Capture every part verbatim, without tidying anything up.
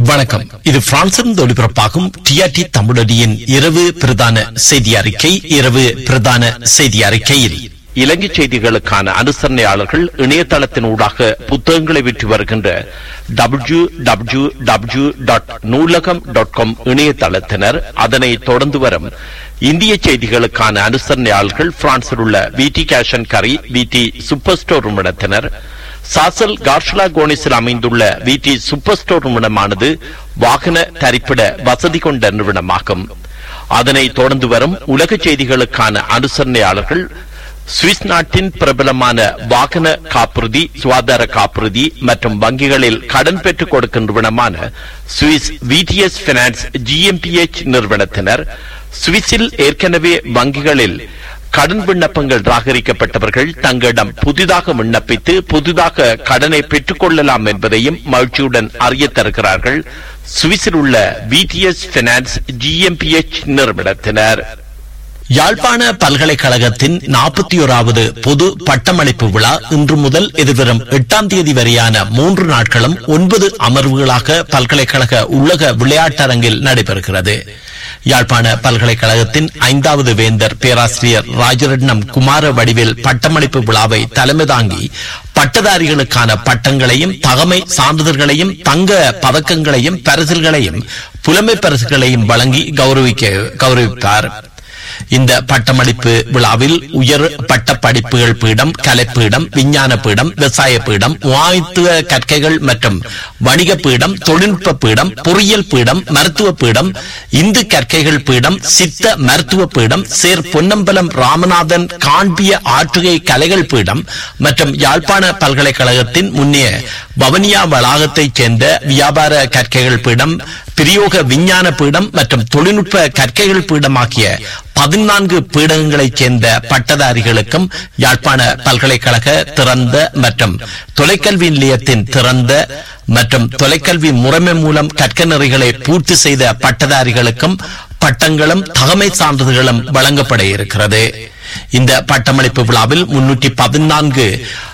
வணக்கம். இது பிரான்சிலிருந்து ஒளிபரப்பாகும் டிஆர்டி தமிழொலியின் இரவு பிரதான செய்தி அறிக்கை. இரவு பிரதான செய்தி அறிக்கையில் இலங்கை செய்திகளுக்கான அனுசரணையாளர்கள் இணையதளத்தின் ஊடாக புத்தகங்களை விற்று வருகின்ற டபிள்யூ டபிள்யூ டபிள்யூ டாட் நூலகம் டாட் காம் இணையதளத்தினர். அதனை தொடர்ந்து வரும் இந்திய செய்திகளுக்கான அனுசரணையாளர்கள் பிரான்சில் உள்ள விடி கேஷ் அண்ட் கரி விடி சூப்பர் ஸ்டோர் நிறுவனத்தினர். சாசல் கார்ஷலா கோனிஸில் அமைந்துள்ள விடி சூப்பர் ஸ்டோர் நிறுவனமானது வாகன தரிப்பிட வசதி கொண்ட நிறுவனமாகும். அதனை தொடர்ந்து வரும் உலக செய்திகளுக்கான அனுசரணையாளர்கள் சுவிஸ் நாட்டின் பிரபலமான வாகன காப்புறுதி, சுகாதார காப்புறுதி மற்றும் வங்கிகளில் கடன் பெற்றுக் கொடுக்கும் நிறுவனமான சுவிஸ் விடிஎஸ் பைனான்ஸ் ஜிஎம்பிஎச் நிறுவனத்தினர். சுவிஸில் ஏற்கனவே வங்கிகளில் கடன் விண்ணப்பங்கள் நிராகரிக்கப்பட்டவர்கள் தங்களிடம் புதிதாக விண்ணப்பித்து புதிதாக கடனை பெற்றுக் கொள்ளலாம் என்பதையும் மகிழ்ச்சியுடன் அறிய தருகிறார்கள் சுவிஸில் உள்ள விடிஎஸ் பைனான்ஸ் ஜிஎம்பிஎச் நிறுவனத்தினர். யாழ்ப்பாண பல்கலைக்கழகத்தின் நாற்பத்தி ஓராவது பொது பட்டமளிப்பு விழா இன்று முதல் எதிர்வரும் எட்டாம் தேதி வரையான மூன்று நாட்களும் ஒன்பது அமர்வுகளாக பல்கலைக்கழக உள்ளக விளையாட்டரங்கில் நடைபெறுகிறது. யாழ்ப்பாண பல்கலைக்கழகத்தின் ஐந்தாவது வேந்தர் பேராசிரியர் ராஜரட்னம் குமார வடிவேல் பட்டமளிப்பு விழாவை தலைமை தாங்கி பட்டதாரிகளுக்கான பட்டங்களையும் தகமை சான்றிதழ்களையும் தங்க பதக்கங்களையும் பரிசில்களையும் புலமை பரிசுகளையும் வழங்கி கௌரவிக்க கௌரவித்தார். இந்த பட்டமளிப்பு விழாவில் உயர் பட்ட படிப்புகள் பீடம், கலைப்பீடம், விஞ்ஞான பீடம், விவசாய பீடம், வாய்த்துவ கற்கைகள் மற்றும் வணிக பீடம், தொழில்நுட்ப பீடம், பொறியியல் பீடம், மருத்துவ பீடம், இந்து கற்கைகள் பீடம், சித்த மருத்துவ பீடம், சேர் பொன்னம்பலம் ராமநாதன் காண்பிய ஆற்றுகை கலைகள் பீடம் மற்றும் யாழ்ப்பாண பல்கலைக்கழகத்தின் முன்னைய வவனியா வளாகத்தைச் சேர்ந்த வியாபார கற்கைகள் பீடம், பிரயோக விஞ்ஞான பீடம் மற்றும் தொழில்நுட்ப கற்கைகள் பீடம் ஆகிய பதினான்கு பீடங்களைச் சேர்ந்த பட்டதாரிகளுக்கும் யாழ்ப்பாண பல்கலைக்கழக திறந்த மற்றும் தொலைக்கல்வி நிலையத்தின் திறந்த மற்றும் தொலைக்கல்வி முறைமை மூலம் கற்க நெறிகளை பூர்த்தி செய்த பட்டதாரிகளுக்கும் பட்டங்களும் தகமை சான்றிதழ்களும் வழங்கப்பட இருக்கிறது. இந்த பட்டமளிப்பு விழாவில் முன்னூற்றி பதினான்கு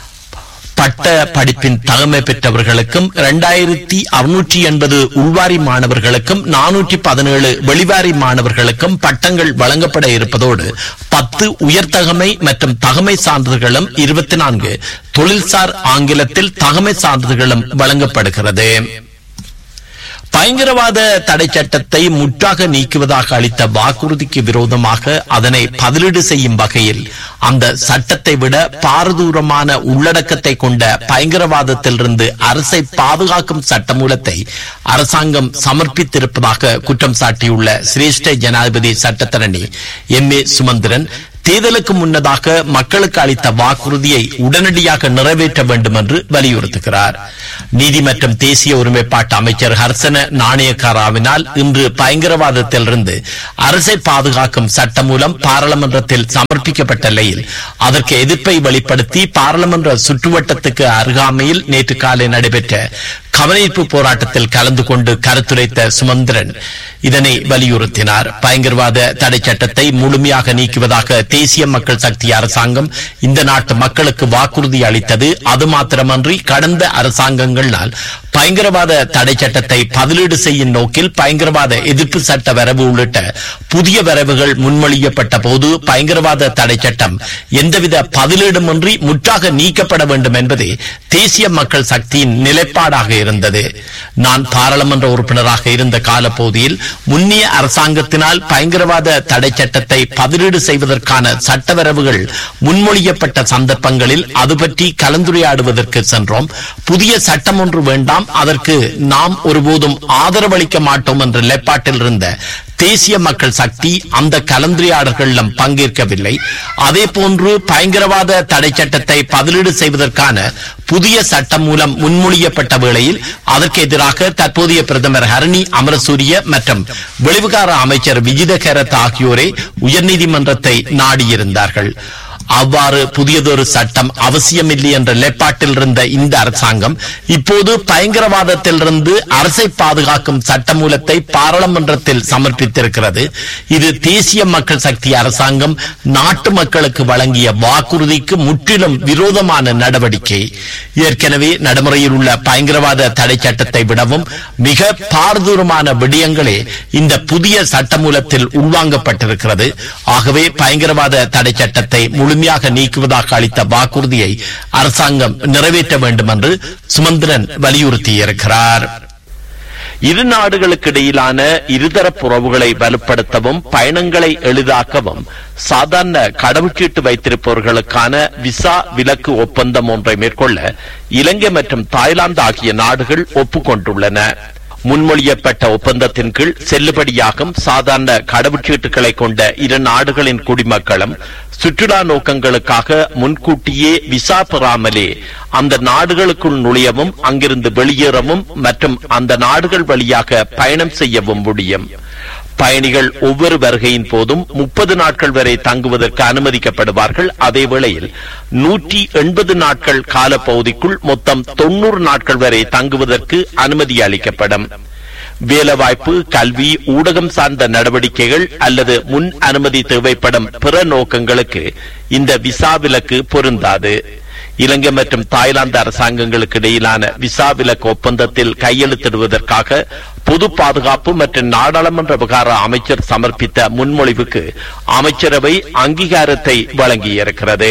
பட்ட படிப்பின் தகமை பெற்றவர்களுக்கும் இரண்டாயிரத்தி அறுநூற்றி எண்பது உள்வாரி மாணவர்களுக்கும் நானூற்றி பதினேழு வெளிவாரி மாணவர்களுக்கும் பட்டங்கள் வழங்கப்பட இருப்பதோடு பத்து உயர்தகமை மற்றும் தகமை சான்றிதழ்களும் இருபத்தி நான்கு தொழில்சார் ஆங்கிலத்தில் தகமை சான்றிதழ்களும் வழங்கப்படுகிறது. பயங்கரவாத தடை சட்டத்தை முற்றாக நீக்குவதாக அளித்த வாக்குறுதிக்கு விரோதமாக அதனை பதிலீடு செய்யும் வகையில் அந்த சட்டத்தை விட பாரதூரமான உள்ளடக்கத்தை கொண்ட பயங்கரவாதத்திலிருந்து அரசை பாதுகாக்கும் சட்டமூலத்தை அரசாங்கம் சமர்ப்பித்திருப்பதாக குற்றம் சாட்டியுள்ள சிரேஷ்ட ஜனாதிபதி சட்டத்தரணி எம் ஏ சுமந்திரன் தேர்தலுக்கு முன்னதாக மக்களுக்கு அளித்த வாக்குறுதியை உடனடியாக நிறைவேற்ற வேண்டும் என்று வலியுறுத்துகிறார். நீதி மற்றும் தேசிய ஒருமைப்பாட்டு அமைச்சர் ஹர்சன நாணயக்காராவினால் இன்று பயங்கரவாதத்திலிருந்து அரசை பாதுகாக்கும் சட்டம் மூலம் பாராளுமன்றத்தில் சமர்ப்பிக்கப்பட்ட நிலையில் அதற்கு எதிர்ப்பை வெளிப்படுத்தி பாராளுமன்ற சுற்றுவட்டத்துக்கு அருகாமையில் நேற்று காலை நடைபெற்ற கவனிப்பு போராட்டத்தில் கலந்து கொண்டு கருத்துரைத்த சுமந்திரன் இதனை வலியுறுத்தினார். பயங்கரவாத தடை சட்டத்தை முழுமையாக நீக்குவதாக தேசிய மக்கள் சக்தி அரசாங்கம் இந்த நாட்டு மக்களுக்கு வாக்குறுதி அளித்தது. அது மாத்திரமன்றி கடந்த அரசாங்கங்களால் பயங்கரவாத தடை சட்டத்தை பதிலீடு செய்யும் நோக்கில் பயங்கரவாத எதிர்ப்பு சட்ட வரைவு உள்ளிட்ட புதிய வரைவுகள் முன்மொழியப்பட்ட போது பயங்கரவாத தடை சட்டம் எந்தவித பதிலீடுமின்றி முற்றாக நீக்கப்பட வேண்டும் என்பதே தேசிய மக்கள் சக்தியின் நிலைப்பாடாக இருந்தது. நான் பாராளுமன்ற உறுப்பினராக இருந்த காலப்பகுதியில் முன்னிய அரசாங்கத்தினால் பயங்கரவாத தடை சட்டத்தை பதிலீடு செய்வதற்கான சட்ட வரைவுகள் முன்மொழியப்பட்ட சந்தர்ப்பங்களில் அது பற்றி கலந்துரையாடுவதற்கு சென்றோம். புதிய சட்டம் ஒன்று வேண்டாம், அதற்கு நாம் ஒருபோதும் ஆதரவளிக்க மாட்டோம் என்ற நிலைப்பாட்டில் இருந்த தேசிய மக்கள் சக்தி அந்த கலந்துரையாடல்களிலும் பங்கேற்கவில்லை. அதே போன்று பயங்கரவாத தடை சட்டத்தை பதிலீடு செய்வதற்கான புதிய சட்டம் மூலம் முன்மொழியப்பட்ட வேளையில் அதற்கு எதிராக தற்போதைய பிரதமர் ஹரணி அமரசூரிய மற்றும் வெளிவிகார அமைச்சர் விஜித கேரத் ஆகியோரை உயர்நீதிமன்றத்தை நாடியிருந்தார்கள். அவ்வாறு புதியதொரு சட்டம் அவசியமில்லை என்ற நிலைப்பாட்டில் இருந்த இந்த அரசாங்கம் இப்போது பயங்கரவாதத்திலிருந்து அரசை பாதுகாக்கும் சட்டமூலத்தை பாராளுமன்றத்தில் சமர்ப்பித்திருக்கிறது. இது தேசிய மக்கள் சக்தி அரசாங்கம் நாட்டு மக்களுக்கு வழங்கிய வாக்குறுதிக்கு முற்றிலும் விரோதமான நடவடிக்கை. ஏற்கனவே நடைமுறையில் உள்ள பயங்கரவாத தடை சட்டத்தை விடவும் மிக பாரதூரமான விடயங்களே இந்த புதிய சட்டமூலத்தில் உள்வாங்கப்பட்டிருக்கிறது. ஆகவே பயங்கரவாத தடை சட்டத்தை முழுமையாக நீக்குவதாக அளித்த வாக்குறுதியை அரசாங்கம் நிறைவேற்ற வேண்டும் என்று சுமந்திரன் வலியுறுத்தியிருக்கிறார். இரு நாடுகளுக்கு இடையிலான இருதரப்பு உறவுகளை வலுப்படுத்தவும் பயணங்களை எளிதாக்கவும் சாதாரண கடவுச்சீட்டு வைத்திருப்பவர்களுக்கான விசா விலக்கு ஒப்பந்தம் ஒன்றை மேற்கொள்ள இலங்கை மற்றும் தாய்லாந்து ஆகிய நாடுகள் ஒப்புக்கொண்டுள்ளன. முன்மொழியப்பட்ட ஒப்பந்தத்தின் கீழ் செல்லுபடியாகும் சாதாரண கடவுச்சீட்டுகளை கொண்ட இரு நாடுகளின் குடிமக்களும் சுற்றுலா நோக்கங்களுக்காக முன்கூட்டியே விசா பெறாமலே அந்த நாடுகளுக்குள் நுழையவும் அங்கிருந்து வெளியேறவும் மற்றும் அந்த நாடுகள் வழியாக பயணம் செய்யவும் முடியும். பயணிகள் ஒவ்வொரு வருகையின் போதும் முப்பது நாட்கள் வரை தங்குவதற்கு அனுமதிக்கப்படுவார்கள். அதே வேளையில் நூற்றி எண்பது நாட்கள் காலப்பகுதிக்குள் மொத்தம் தொன்னூறு நாட்கள் வரை தங்குவதற்கு அனுமதி அளிக்கப்படும். வேலைவாய்ப்பு, கல்வி, ஊடகம் சார்ந்த நடவடிக்கைகள் அல்லது முன் அனுமதி தேவைப்படும் பிற நோக்கங்களுக்கு இந்த விசா விலக்கு பொருந்தாது. இலங்கை மற்றும் தாய்லாந்து அரசாங்கங்களுக்கு இடையிலான விசா விலக்கு ஒப்பந்தத்தில் கையெழுத்திடுவதற்காக பொது பாதுகாப்பு மற்றும் நாடாளுமன்ற விவகார அமைச்சர் சமர்ப்பித்த முன்மொழிவுக்கு அமைச்சரவை அங்கீகாரத்தை வழங்கியிருக்கிறது.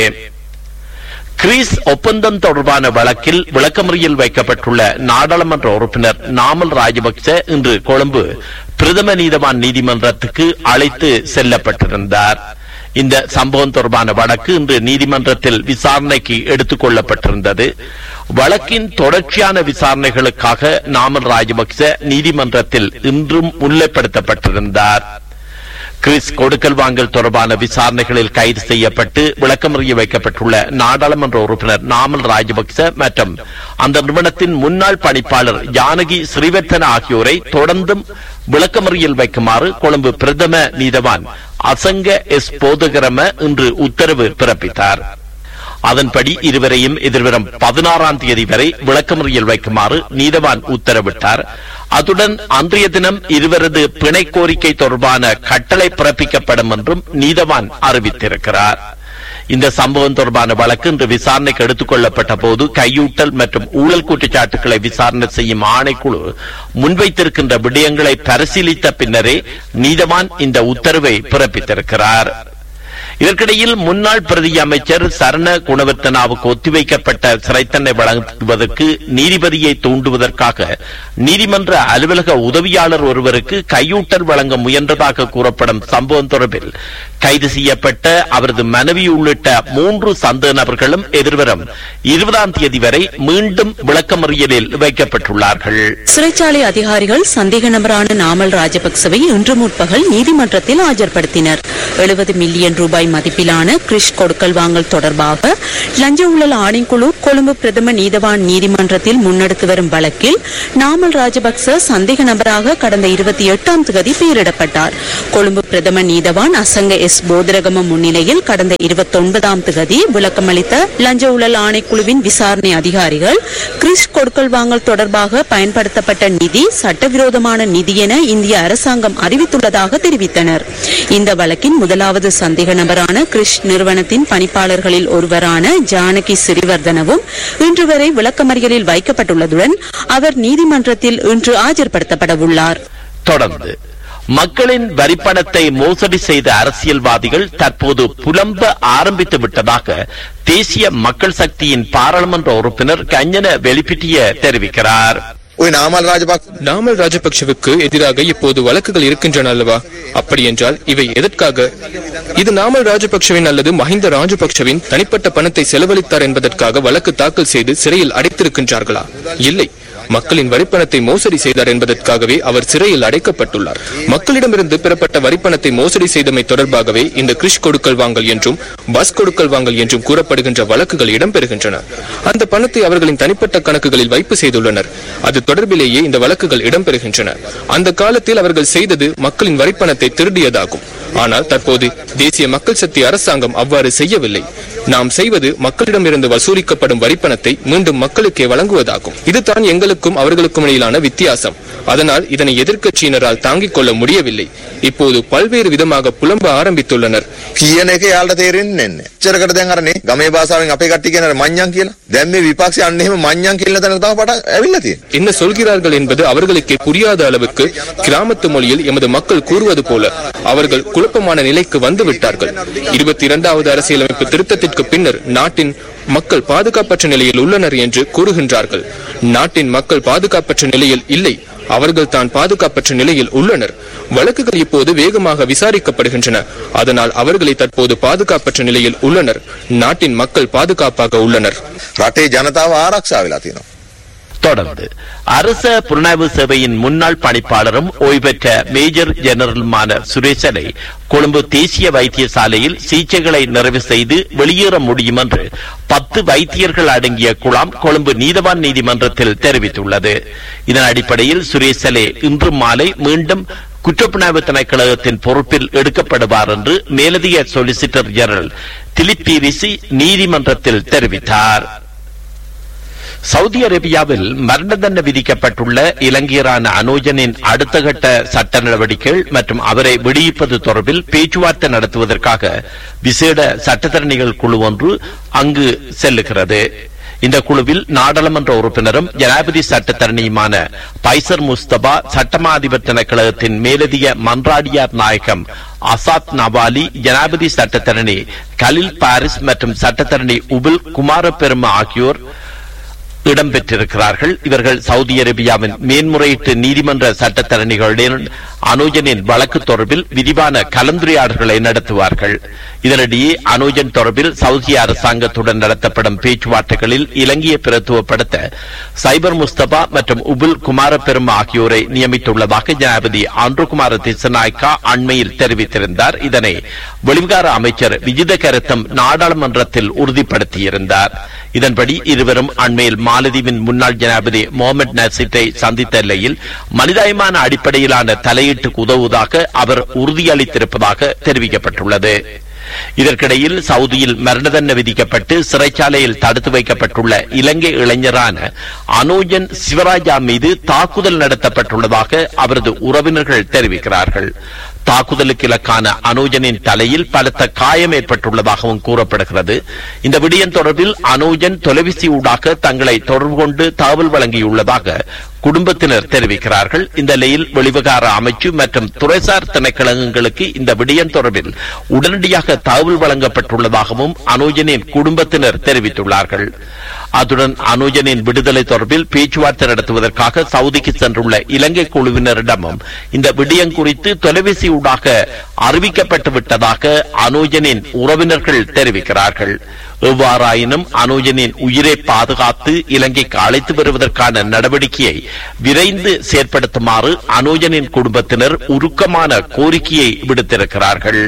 கிரீஸ் ஒப்பந்தம் தொடர்பான வழக்கில் விளக்கமறியல் வைக்கப்பட்டுள்ள நாடாளுமன்ற உறுப்பினர் நாமல் ராஜபக்ச இன்று கொழும்பு பிரதம நீதவான் நீதிமன்றத்துக்கு அழைத்து செல்லப்பட்டிருந்தார். இந்த சம்பவம் தொடர்பான வழக்கு இன்று நீதிமன்றத்தில் விசாரணைக்கு எடுத்துக் கொள்ளப்பட்டிருந்தது. வழக்கின் தொடர்ச்சியான விசாரணைகளுக்காக நாமல் ராஜபக்ச நீதிமன்றத்தில் இன்றும் முன்னிலைப்படுத்தப்பட்டிருந்தார். கிறிஸ் கொடுக்கல் வாங்கல் தொடர்பான விசாரணைகளில் கைது செய்யப்பட்டு விளக்கமறிய வைக்கப்பட்டுள்ள நாடாளுமன்ற உறுப்பினர் நாமல் ராஜபக்ச மற்றும் அந்த நிறுவனத்தின் முன்னாள் பணிப்பாளர் ஜானகி ஸ்ரீவர்த்தன ஆகியோரை தொடர்ந்தும் விளக்கமறியல் வைக்குமாறு கொழும்பு பிரதம நீதவான் அசங்க எஸ் போதகரம இன்று உத்தரவு பிறப்பித்தார். அதன்படி இருவரையும் எதிர்வரும் பதினாறாம் தேதி வரை விளக்கமறியல் வைக்குமாறு நீதவான் உத்தரவிட்டார். அத்துடன் அன்றைய தினம் இருவரது பிணை கோரிக்கை தொடர்பான கட்டளை பிறப்பிக்கப்படும் என்றும் நீதவான் அறிவித்திருக்கிறார். இந்த சம்பவம் தொடர்பான வழக்கு இன்று விசாரணைக்கு எடுத்துக் கொள்ளப்பட்ட போது கையூட்டல் மற்றும் ஊழல் குற்றச்சாட்டுகளை விசாரணை செய்யும் ஆணைக்குழு முன்வைத்திருக்கின்ற விடயங்களை பரிசீலித்த பின்னரே நீதவான் இந்த உத்தரவை பிறப்பித்திருக்கிறார். இதற்கிடையில் முன்னாள் பிரதி அமைச்சர் சரண குணவர்த்தனாவுக்கு ஒத்திவைக்கப்பட்ட சிறை தண்டனை வழங்குவதற்கு நீதிபதியை தூண்டுவதற்காக நீதிமன்ற அலுவலக உதவியாளர் ஒருவருக்கு கையூட்டல் வழங்க முயன்றதாக கூறப்படும் சம்பவம் தொடர்பில் கைது செய்யப்பட்ட அவரது மனைவி உள்ளிட்ட மூன்று சந்தேக நபர்களும் எதிர்வரும் இருபதாம் தேதி வரை மீண்டும் விளக்கமறியலில் வைக்கப்பட்டுள்ளார்கள். சிறைச்சாலை அதிகாரிகள் சந்தேக நபரான நாமல் ராஜபக்சவை இன்று முற்பகல் நீதிமன்றத்தில் ஆஜர்படுத்தினர். எழுபது மில்லியன் ரூபாய் மதிப்பிலான கிரிஷ் கொடுக்கல் வாங்கல் தொடர்பாக லஞ்ச ஊழல் ஆணைக்குழு கொழும்பு பிரதம நீதவான் நீதிமன்றத்தில் முன்னெடுத்து வரும் வழக்கில் நாமல் ராஜபக்ச சந்தேக நபராக கடந்த இருபத்தி எட்டாம் தேதி பெயரிடப்பட்டார். கொழும்பு பிரதம நீதவான் அசங்க எஸ் போதரகம முன்னிலையில் கடந்த இருபத்தி ஒன்பதாம் தேதி விளக்கமளித்த லஞ்ச ஊழல் ஆணைக்குழுவின் விசாரணை அதிகாரிகள் கிரிஷ் கொடுக்கல் வாங்கல் தொடர்பாக பயன்படுத்தப்பட்ட நிதி சட்டவிரோதமான நிதி என இந்திய அரசாங்கம் அறிவித்துள்ளதாக தெரிவித்தனர். இந்த வழக்கின் முதலாவது சந்தேக நபரான கிரிஷ் நிறுவனத்தின் பணிப்பாளர்களில் ஒருவரான ஜானகி ஸ்ரீவர்தனவும் இன்று வரை விளக்கமறியலில் வைக்கப்பட்டுள்ளதுடன் அவர் நீதிமன்றத்தில் இன்று ஆஜர்படுத்தப்பட உள்ளார். தொடர்ந்து மக்களின் வரிப்பணத்தை மோசடி செய்த அரசியல்வாதிகள் தற்போது புலம்ப ஆரம்பித்து விட்டதாக தேசிய மக்கள் சக்தியின் பாராளுமன்ற உறுப்பினர் கஞ்சன வெளிப்பிட்டிய தெரிவிக்கிறார். நாமல் ராஜபக்சவுக்கு எதிராக இப்போது வழக்குகள் இருக்கின்றன அல்லவா? அப்படி என்றால் இவை எதற்காக? இது நாமல் ராஜபக்சவின் அல்லது மஹிந்த ராஜபக்சவின் தனிப்பட்ட பணத்தை செலவழித்தார் என்பதற்காக வழக்கு தாக்கல் செய்து சிறையில் அடைத்திருக்கின்றார்களா? இல்லை, மக்களின் வரிப்பணத்தை மோசடி செய்தார் என்பதற்காகவே அவர் சிறையில் அடைக்கப்பட்டுள்ளார். மக்களிடமிருந்து பெறப்பட்ட வரிப்பணத்தை மோசடி செய்தமை தொடர்பாகவே இந்த கிரிஷ் கொடுக்கல் வாங்கல் என்றும் பஸ் கொடுக்கல் வாங்கல் என்றும் கூறப்படுகின்ற வழக்குகள் இடம்பெறுகின்றன. அந்த பணத்தை அவர்களின் தனிப்பட்ட கணக்குகளில் வைப்பு செய்துள்ளனர். அது தொடர்பிலேயே இந்த வழக்குகள் இடம்பெறுகின்றன. அந்த காலத்தில் அவர்கள் செய்தது மக்களின் வரிப்பணத்தை திருடியதாகும். ஆனால் தற்போது தேசிய மக்கள் சக்தி அரசாங்கம் அவ்வாறு செய்யவில்லை. நாம் செய்வது மக்களிடமிருந்து வசூலிக்கப்படும் வரிப்பணத்தை மீண்டும் மக்களுக்கே வழங்குவதாகும். இதுதான் எங்களுக்கும் அவர்களுக்கும் இடையிலான வித்தியாசம். அதனால் இதனை எதிர்க்கட்சியினரால் தாங்கிக் கொள்ள முடியவில்லை. இப்போது பல்வேறு விதமாக புலம்ப ஆரம்பித்துள்ளனர். என்ன சொல்கிறார்கள் என்பது அவர்களுக்கே புரியாத அளவுக்கு கிராமத்து மொழியில் எமது மக்கள் கூறுவது போல அவர்கள் குழப்பமான நிலைக்கு வந்து விட்டார்கள். இருபத்தி இரண்டாவது அரசியலமைப்பு திருத்தத்திற்கு பின்னர் நாட்டின் மக்கள் பாதுகாப்பற்ற நிலையில் உள்ளனர் என்று கூறுகின்றார்கள். நாட்டின் மக்கள் பாதுகாப்பற்ற நிலையில் இல்லை, அவர்கள் தான் பாதுகாப்பற்ற நிலையில் உள்ளனர். வழக்குகள் இப்போது வேகமாக விசாரிக்கப்படுகின்றன. அதனால் அவர்களை தற்போது பாதுகாப்பற்ற நிலையில் உள்ளனர். நாட்டின் மக்கள் பாதுகாப்பாக உள்ளனர். தொடர்ந்து அரச புலனாய்வு சேவையின் முன்னாள் பணிப்பாளரும் ஓய்வு பெற்ற மேஜர் ஜெனரலுமான சுரேசனை கொழும்பு தேசிய வைத்தியசாலையில் சிகிச்சைகளை நிறைவு செய்து வெளியேற முடியும் என்று பத்து வைத்தியர்கள் அடங்கிய குழாம் கொழும்பு நீதவான் நீதிமன்றத்தில் தெரிவித்துள்ளது. இதன் அடிப்படையில் சுரேசலே இன்று மாலை மீண்டும் குற்றப்புலனாய்வு திணைக்களத்தின் பொறுப்பில் எடுக்கப்படுவார் என்று மேலதிக சொலிசிட்டர் ஜெனரல் திலிப் பீரிசி நீதிமன்றத்தில் தெரிவித்தார். சவுதி அரேபியாவில் மரண தண்டனை விதிக்கப்பட்டுள்ள இலங்கையரான அனோஜனின் அடுத்த கட்ட சட்ட நடவடிக்கைகள் மற்றும் அவரை விடுவிப்பது தொடர்பில் பேச்சுவார்த்தை நடத்துவதற்காக விசேட சட்டத்தரணிகள் குழு ஒன்று அங்கு செல்லுகிறது. இந்த குழுவில் நாடாளுமன்ற உறுப்பினரும் ஜனாதிபதி சட்டத்தரணியுமான பைசர் முஸ்தபா, சட்டமா அதிபர் திணைக்களத்தின் மேலதிக மன்றாடியார் நாயகம் அசாத் நவாலி, ஜனாதிபதி சட்டத்தரணி கலில் பாரிஸ் மற்றும் சட்டத்தரணி உபுல் குமார பெருமா ஆகியோர் இடம்பெற்றிருக்கிறார்கள். இவர்கள் சவுதி அரேபியாவின் மேன்முறையீட்டு நீதிமன்ற சட்டத்தரணிகளுடன் அனோஜனின் வழக்கு தொடர்பில் விரிவான கலந்துரையாடல்களை நடத்துவார்கள். இதனிடையே அனோஜன் தொடர்பில் சவுதி அரசாங்கத்துடன் நடத்தப்படும் பேச்சுவார்த்தைகளில் இலங்கையை பிரத்துவப்படுத்த சைபர் முஸ்தபா மற்றும் உபுல் குமார பெருமா ஆகியோரை நியமித்துள்ளதாக ஜனாதிபதி ஆண்ட்ருகுமார திசநாயக்கா அண்மையில் தெரிவித்திருந்தார். இதனை வெளிவிகார அமைச்சர் விஜித கருத்தம் நாடாளுமன்றத்தில் உறுதிப்படுத்தியிருந்தார். இதன்படி இருவரும் அண்மையில் மாலதீவின் முன்னாள் ஜனாதிபதி முகமது நசீத்தை சந்தித்த நிலையில் மனிதாயமான அடிப்படையிலான தலையீட்டுக்கு உதவுவதாக அவர் உறுதியளித்திருப்பதாக தெரிவிக்கப்பட்டுள்ளது. இதற்கிடையில் சவுதியில் மரண தண்டனை விதிக்கப்பட்டு சிறைச்சாலையில் தடுத்து வைக்கப்பட்டுள்ள இலங்கை இளைஞரான அனோஜன் சிவராஜா மீது தாக்குதல் நடத்தப்பட்டுள்ளதாக அவரது உறவினர்கள் தெரிவிக்கிறார்கள். தாக்குதலுக்கு இலக்கான அனோஜனின் தலையில் பலத்த காயம் ஏற்பட்டுள்ளதாகவும் கூறப்படுகிறது. இந்த விடயம் தொடர்பில் அனோஜன் தொலைபேசி ஊடாக தங்களை தொடர்பு கொண்டு தகவல் வழங்கியுள்ளதாக குடும்பத்தினர் தெரிவிக்கிறார்கள். இந்த நிலையில் வெளிவிகார அமைச்சு மற்றும் துறைசார் திணைக்களங்களுக்கு இந்த விடயம் தொடர்பில் உடனடியாக தகவல் வழங்கப்பட்டுள்ளதாகவும் அனோஜனின் குடும்பத்தினர் தெரிவித்துள்ளார்கள். அத்துடன் அனோஜனின் விடுதலை தொடர்பில் பேச்சுவார்த்தை நடத்துவதற்காக சவுதிக்கு சென்றுள்ள இலங்கை குழுவினரிடமும் இந்த விடயம் குறித்து தொலைபேசி ஊடாக அறிவிக்கப்பட்டு விட்டதாக அனோஜனின் உறவினர்கள் தெரிவிக்கிறார்கள். எவ்வாறாயினும் அனோஜனின் உயிரை பாதுகாத்து இலங்கைக்கு அழைத்து வருவதற்கான நடவடிக்கையை விரைந்து செயற்படுத்துமாறு அனோஜனின் குடும்பத்தினர் உருக்கமான கோரிக்கையை விடுத்திருக்கிறார்கள்.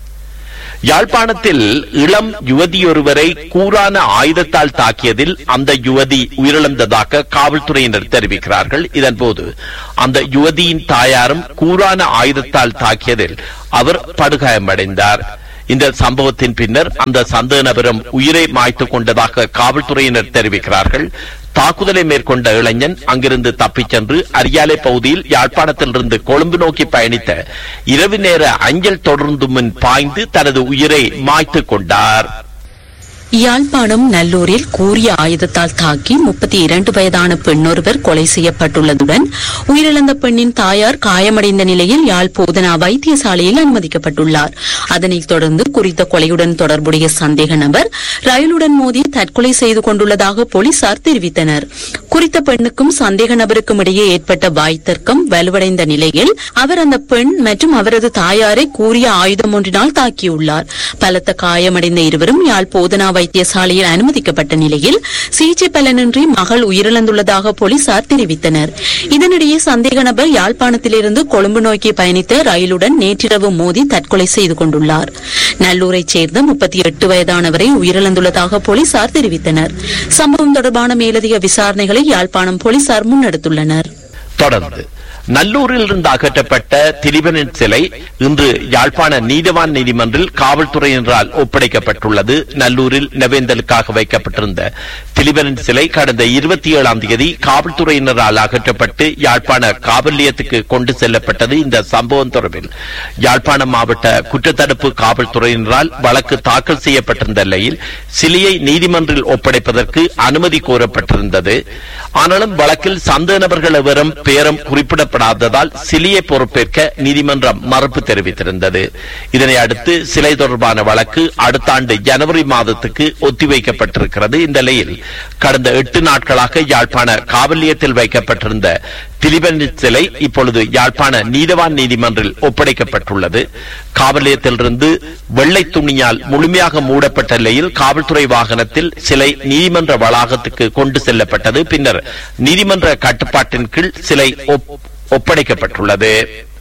யாழ்ப்பாணத்தில் இளம் யுவதியொருவரை கூரான ஆயுதத்தால் தாக்கியதில் அந்த யுவதி உயிரிழந்ததாக காவல்துறையினர் தெரிவிக்கிறார்கள். இதன்போது அந்த யுவதியின் தாயாரும் கூரான ஆயுதத்தால் தாக்கியதில் அவர் படுகாயமடைந்தார். இந்த சம்பவத்தின் பின்னர் அந்த சந்தேக நபரும் உயிரை மாய்த்துக் கொண்டதாக காவல்துறையினர் தெரிவிக்கிறார்கள். தாக்குதலை மேற்கொண்ட இளைஞன் அங்கிருந்து தப்பிச் சென்று அரியாலை பகுதியில் யாழ்ப்பாணத்திலிருந்து கொழும்பு நோக்கி பயணித்த இரவு நேர அஞ்சல் தொடர்ந்து முன் பாய்ந்து தனது உயிரை மாய்த்துக் கொண்டார். யாழ்ப்பாணம் நல்லூரில் கூரிய ஆயுதத்தால் தாக்கி முப்பத்தி இரண்டு வயதான பெண்ணொருவர் கொலை செய்யப்பட்டுள்ளதுடன் உயிரிழந்த பெண்ணின் தாயார் காயமடைந்த நிலையில் யாழ் போதனா வைத்தியசாலையில் அனுமதிக்கப்பட்டுள்ளார். அதனைத் தொடர்ந்து குறித்த கொலையுடன் தொடர்புடைய சந்தேக நபர் ரயிலுடன் மோதி தற்கொலை செய்து கொண்டுள்ளதாக போலீசார் தெரிவித்தனர். குறித்த பெண்ணுக்கும் சந்தேக நபருக்கும் இடையே ஏற்பட்ட வாய்த்தர்க்கம் வலுவடைந்த நிலையில் அவர் அந்த பெண் மற்றும் அவரது தாயாரை கூரிய ஆயுதம் ஒன்றினால் தாக்கியுள்ளார். பலத்த காயமடைந்த இருவரும் யாழ் போதனா வைத்தியசாலையில் அனுமதிக்கப்பட்ட நிலையில் சிகிச்சை பலனின்றி மகள் உயிரிழந்துள்ளதாக போலீசார் தெரிவித்தனர். இதனிடையே சந்தேக நபர் யாழ்ப்பாணத்திலிருந்து கொழும்பு நோக்கி பயணித்த ரயிலுடன் நேற்றிரவு மோதி தற்கொலை செய்து கொண்டுள்ளார். நல்லூரைச் சேர்ந்த முப்பத்தி எட்டு வயதானவரை உயிரிழந்துள்ளதாக போலீசார் தெரிவித்தனர். சம்பவம் தொடர்பான மேலதிக விசாரணைகளை யாழ்ப்பாணம் போலீசார் முன்னெடுத்துள்ளனர். தொடர்ந்து நல்லூரில் இருந்து அகற்றப்பட்ட திலீபனின் சிலை இன்று யாழ்ப்பாண நீதவான் நீதிமன்றில் காவல்துறையினரால் ஒப்படைக்கப்பட்டுள்ளது. நல்லூரில் நவேந்தலுக்காக வைக்கப்பட்டிருந்த திலீபனின் சிலை கடந்த இருபத்தி ஏழாம் தேதி காவல்துறையினரால் அகற்றப்பட்டு யாழ்ப்பாண காவல் நிலையத்துக்கு கொண்டு செல்லப்பட்டது. இந்த சம்பவம் தொடர்பில் யாழ்ப்பாண மாவட்ட குற்றத்தடுப்பு காவல்துறையினரால் வழக்கு தாக்கல் செய்யப்பட்டிருந்த நிலையில் சிலையை நீதிமன்றில் ஒப்படைப்பதற்கு அனுமதி கோரப்பட்டிருந்தது. ஆனாலும் வழக்கில் சந்தேக நபர்கள் எவரும் பேரும் குறிப்பிட படாததால் சிலையை பொறுப்பேற்க நீதிமன்றம் மறுப்பு தெரிவித்திருந்தது. இதனை அடுத்து சிலை தொடர்பான வழக்கு அடுத்த ஆண்டு ஜனவரி மாதத்துக்கு ஒத்திவைக்கப்பட்டிருக்கிறது. இந்த நிலையில் கடந்த எட்டு நாட்களாக யாழ்ப்பாண காவல் நிலையத்தில் வைக்கப்பட்டிருந்த திலீபன் சிலை இப்பொழுது யாழ்ப்பாண நீதவான் நீதிமன்றில் ஒப்படைக்கப்பட்டுள்ளது. காவல் நிலையத்திலிருந்து வெள்ளை துணியால் முழுமையாக மூடப்பட்ட நிலையில் காவல்துறை வாகனத்தில் சிலை நீதிமன்ற வளாகத்துக்கு கொண்டு செல்லப்பட்டது. பின்னர் நீதிமன்ற கட்டுப்பாட்டின் கீழ் சிலை ஒப்படைக்கப்பட்டுள்ளது.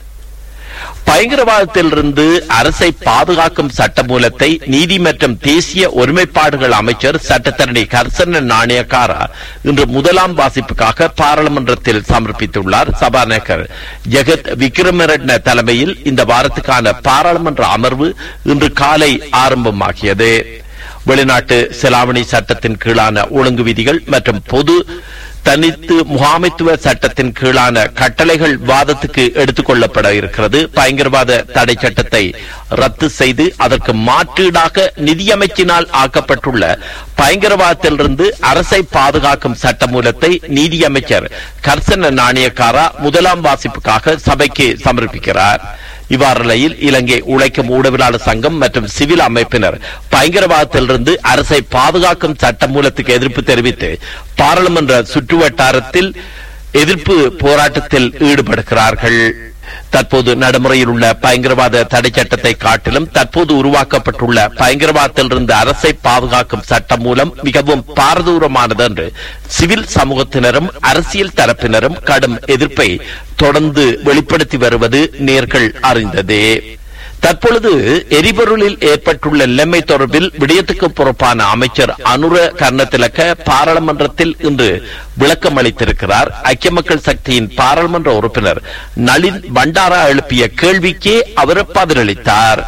பயங்கரவாதத்திலிருந்து அரசை பாதுகாக்கும் சட்டமூலத்தை நீதி மற்றும் தேசிய ஒருமைப்பாடுகள் அமைச்சர் சட்டத்தரணி கர்சன நாணயக்காரா இன்று முதலாம் வாசிப்புக்காக பாராளுமன்றத்தில் சமர்ப்பித்துள்ளார். சபாநாயகர் ஜெகத் விக்ரமரட்ன தலைமையில் இந்த வாரத்துக்கான பாராளுமன்ற அமர்வு இன்று காலை ஆரம்பமாகியது. வெளிநாட்டு செலாவணி சட்டத்தின் கீழான ஒழுங்கு விதிகள் மற்றும் பொது தனித்து முகாமைத்துவ சட்டத்தின் கீழான கட்டளைகள் வாதத்துக்கு எடுத்துக் கொள்ளப்பட இருக்கிறது. பயங்கரவாத தடை சட்டத்தை ரத்து செய்து அதற்கு மாற்றீடாக நிதியமைச்சினால் ஆக்கப்பட்டுள்ள பயங்கரவாதத்திலிருந்து அரசை பாதுகாக்கும் சட்டமூலத்தை நீதியமைச்சர் கர்சன நாணயக்காரா முதலாம் வாசிப்புக்காக சபைக்கு சமர்ப்பிக்கிறார். இவ்வாறு நிலையில் இலங்கை உழைக்கும் ஊடகவியலாளர் சங்கம் மற்றும் சிவில் அமைப்பினர் பயங்கரவாதத்திலிருந்து அரசை பாதுகாக்கும் சட்டமூலத்துக்கு எதிர்ப்பு தெரிவித்து பாராளுமன்ற சுற்றுவட்டாரத்தில் எதிர்ப்பு போராட்டத்தில் ஈடுபடுகிறார்கள். தற்போது நடைமுறையில் உள்ள பயங்கரவாத தடை சட்டத்தை காட்டிலும் தற்போது உருவாக்கப்பட்டுள்ள பயங்கரவாதத்திலிருந்து அரசை பாதுகாக்கும் சட்டம் மூலம் மிகவும் பாரதூரமானது என்று சிவில் சமூகத்தினரும் அரசியல் தரப்பினரும் கடும் எதிர்ப்பை தொடர்ந்து வெளிப்படுத்தி வருவது நேர்கள் அறிந்ததே. தற்பொழுது எரிபொருளில் ஏற்பட்டுள்ள நிலைமை தொடர்பில் விடயத்துக்கு பொறுப்பான அமைச்சர் அனுர கர்ணதிலக்க பாராளுமன்றத்தில் இன்று விளக்கம் அளித்திருக்கிறார். ஐக்கிய மக்கள் சக்தியின் பாராளுமன்ற உறுப்பினர் நளின் பண்டாரா எழுப்பிய கேள்விக்கே அவர் பதிலளித்தார்.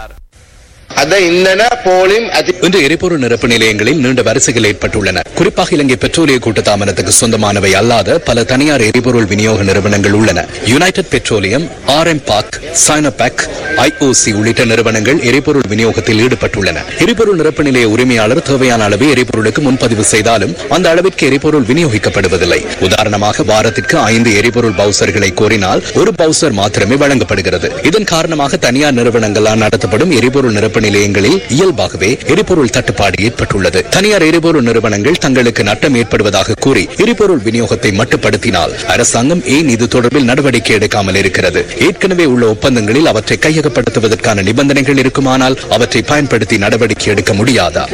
இன்று எரிபொருள் நிரப்பு நிலையங்களில் நீண்ட வரிசைகள் ஏற்பட்டுள்ளன. குறிப்பாக இலங்கை பெட்ரோலிய கூட்டுத்தாபனத்துக்கு சொந்தமானவை அல்லாத பல தனியார் எரிபொருள் விநியோக நிறுவனங்கள் உள்ளன. யுனைடெட் பெட்ரோலியம், ஆர் எம் பாக், சைனோபாக், ஐஓசி உள்ளிட்ட நிறுவனங்கள் எரிபொருள் விநியோகத்தில் ஈடுபட்டுள்ளன. எரிபொருள் நிரப்பு நிலைய உரிமையாளர் தேவையான அளவு எரிபொருளுக்கு முன்பதிவு செய்தாலும் அந்த அளவிற்கு எரிபொருள் விநியோகிக்கப்படுவதில்லை. உதாரணமாக வாரத்திற்கு ஐந்து எரிபொருள் பவுசர்களை கோரினால் ஒரு பவுசர் மாத்திரமே வழங்கப்படுகிறது. இதன் காரணமாக தனியார் நிறுவனங்களால் நடத்தப்படும் எரிபொருள் நிரப்பு நிலையங்களில் இயல்பாகவே எரிபொருள் தட்டுப்பாடு ஏற்பட்டுள்ளது. தனியார் எரிபொருள் நிறுவனங்கள் தங்களுக்கு நட்டம் ஏற்படுவதாக கூறி எரிபொருள் விநியோகத்தை மட்டுப்படுத்தினால் அரசாங்கம் ஏன் இது தொடர்பில் நடவடிக்கை எடுக்காமல் இருக்கிறது? ஏற்கனவே உள்ள ஒப்பந்தங்களில் அவற்றை கையகப்படுத்துவதற்கான நிபந்தனைகள் இருக்குமானால் அவற்றை பயன்படுத்தி நடவடிக்கை எடுக்க முடியாதா?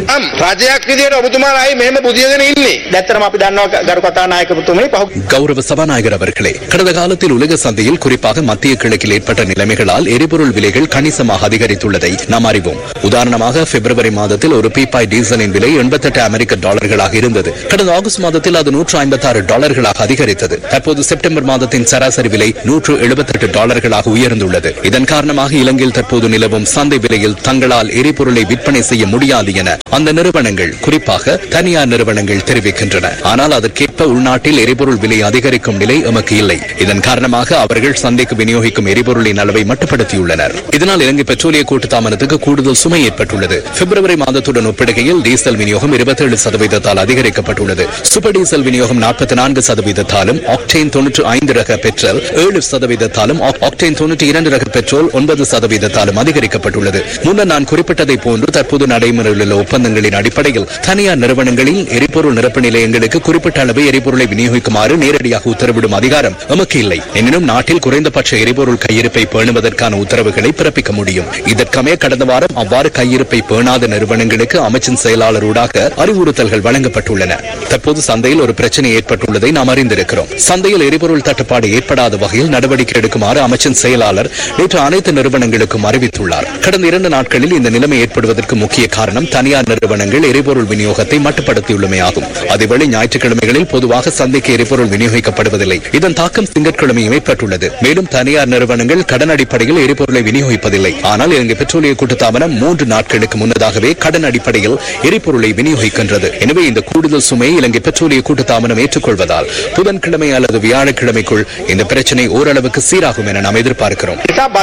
கௌரவ சபாநாயகர் அவர்களே, கடந்த காலத்தில் உலக சந்தையில் குறிப்பாக மத்திய கிழக்கில் ஏற்பட்ட நிலைமைகளால் எரிபொருள் விலைகள் கணிசமாக அதிகரித்துள்ளதை நாம் அறிவோம். உதாரணமாக பிப்ரவரி மாதத்தில் ஒரு பீப்பாய் டீசலின் விலை எண்பத்தி எட்டு அமெரிக்க டாலர்களாக இருந்தது. கடந்த ஆகஸ்ட் மாதத்தில் அது நூற்று ஐம்பத்தி ஆறு டாலர்களாக அதிகரித்தது. தற்போது செப்டம்பர் மாதத்தின் சராசரி விலை நூற்று எழுபத்தி எட்டு டாலர்களாக உயர்ந்துள்ளது. இதன் காரணமாக இலங்கையில் தற்போது நிலவும் சந்தை விலையில் தங்களால் எரிபொருளை விற்பனை செய்ய முடியாது என அந்த நிறுவனங்கள், குறிப்பாக தனியார் நிறுவனங்கள் தெரிவிக்கின்றன. ஆனால் அதற்கேற்ப உள்நாட்டில் எரிபொருள் விலை அதிகரிக்கும் நிலை எமக்கு இல்லை. இதன் காரணமாக அவர்கள் சந்தைக்கு விநியோகிக்கும் எரிபொருளின் அளவை மட்டுப்படுத்தியுள்ளனர். இதனால் இலங்கை பெட்ரோலிய கூட்டுத்தாபனத்துக்கு கூடுதல் சுமை ஏற்பட்டுள்ளது. பிப்ரவரி மாதத்துடன் ஒப்பிடுகையில் டீசல் விநியோகம் இருபத்தி ஏழு சதவீதத்தால் அதிகரிக்கப்பட்டுள்ளது. சூப்பர் டீசல் விநியோகம் நாற்பத்தி நான்கு சதவீதத்தாலும், ஆக்டேன் தொன்னூற்று ஐந்து ரக பெட்ரோல் ஏழு சதவீதத்தாலும், ஆக்டேன் தொன்னூற்றி இரண்டு ரக பெட்ரோல் ஒன்பது சதவீதத்தாலும் அதிகரிக்கப்பட்டுள்ளது. முன்னர் நான் குறிப்பிட்டதை போன்று தற்போது நடைமுறையில் உள்ள ஒப்பந்தங்களின் அடிப்படையில் தனியார் நிறுவனங்களில் எரிபொருள் நிரப்பு நிலையங்களுக்கு குறிப்பிட்ட அளவு எரிபொருளை விநியோகிக்குமாறு நேரடியாக உத்தரவிடும் அதிகாரம் நமக்கு இல்லை. எனினும் நாட்டில் குறைந்தபட்ச எரிபொருள் கையிருப்பை பேணுவதற்கான உத்தரவுகளை பிறப்பிக்க முடியும். இதற்கமே கடந்த வாரம் அவ்வாறு கையிருப்பை பேணாத நிறுவனங்களுக்கு அமைச்சின் செயலாளரூடாக அறிவுறுத்தல்கள் வழங்கப்பட்டுள்ளன. தற்போது சந்தையில் ஒரு பிரச்சனை ஏற்பட்டுள்ளதை நாம் அறிந்திருக்கிறோம். சந்தையில் எரிபொருள் தட்டுப்பாடு ஏற்படாத வகையில் நடவடிக்கை எடுக்குமாறு அமைச்சின் செயலாளர் நேற்று அனைத்து நிறுவனங்களுக்கும் அறிவித்துள்ளார். கடந்த இரண்டு நாட்களில் இந்த நிலைமை ஏற்படுவதற்கு முக்கிய காரணம் தனியார் நிறுவனங்கள் எரிபொருள் விநியோகத்தை மட்டுப்படுத்தியுள்ளமையாகும். அதேவேளை ஞாயிற்றுக்கிழமைகளில் பொதுவாக சந்தைக்கு எரிபொருள் விநியோகிக்கப்படுவதில்லை. இதன் தாக்கம் திங்கட்கிழமையும் ஏற்பட்டுள்ளது. மேலும் தனியார் நிறுவனங்கள் கடன் அடிப்படையில் எரிபொருளை விநியோகிப்பதில்லை. ஆனால் இலங்கை பெட்ரோலிய கூட்டுத்தாபனம் மூன்று நாட்களுக்கு முன்னதாகவே கடன் அடிப்படையில் எரிபொருளை விநியோகிக்கின்றது. எனவே இந்த கூடுதல் சுமையை இலங்கை பெட்ரோலிய கூட்டுத்தாபனம் ஏற்றுக்கொள்வதால் புதன்கிழமை அல்லது வியாழக்கிழமைக்குள் இந்த பிரச்சனை ஓரளவுக்கு சீராகும் என நாம் எதிர்பார்க்கிறோம்.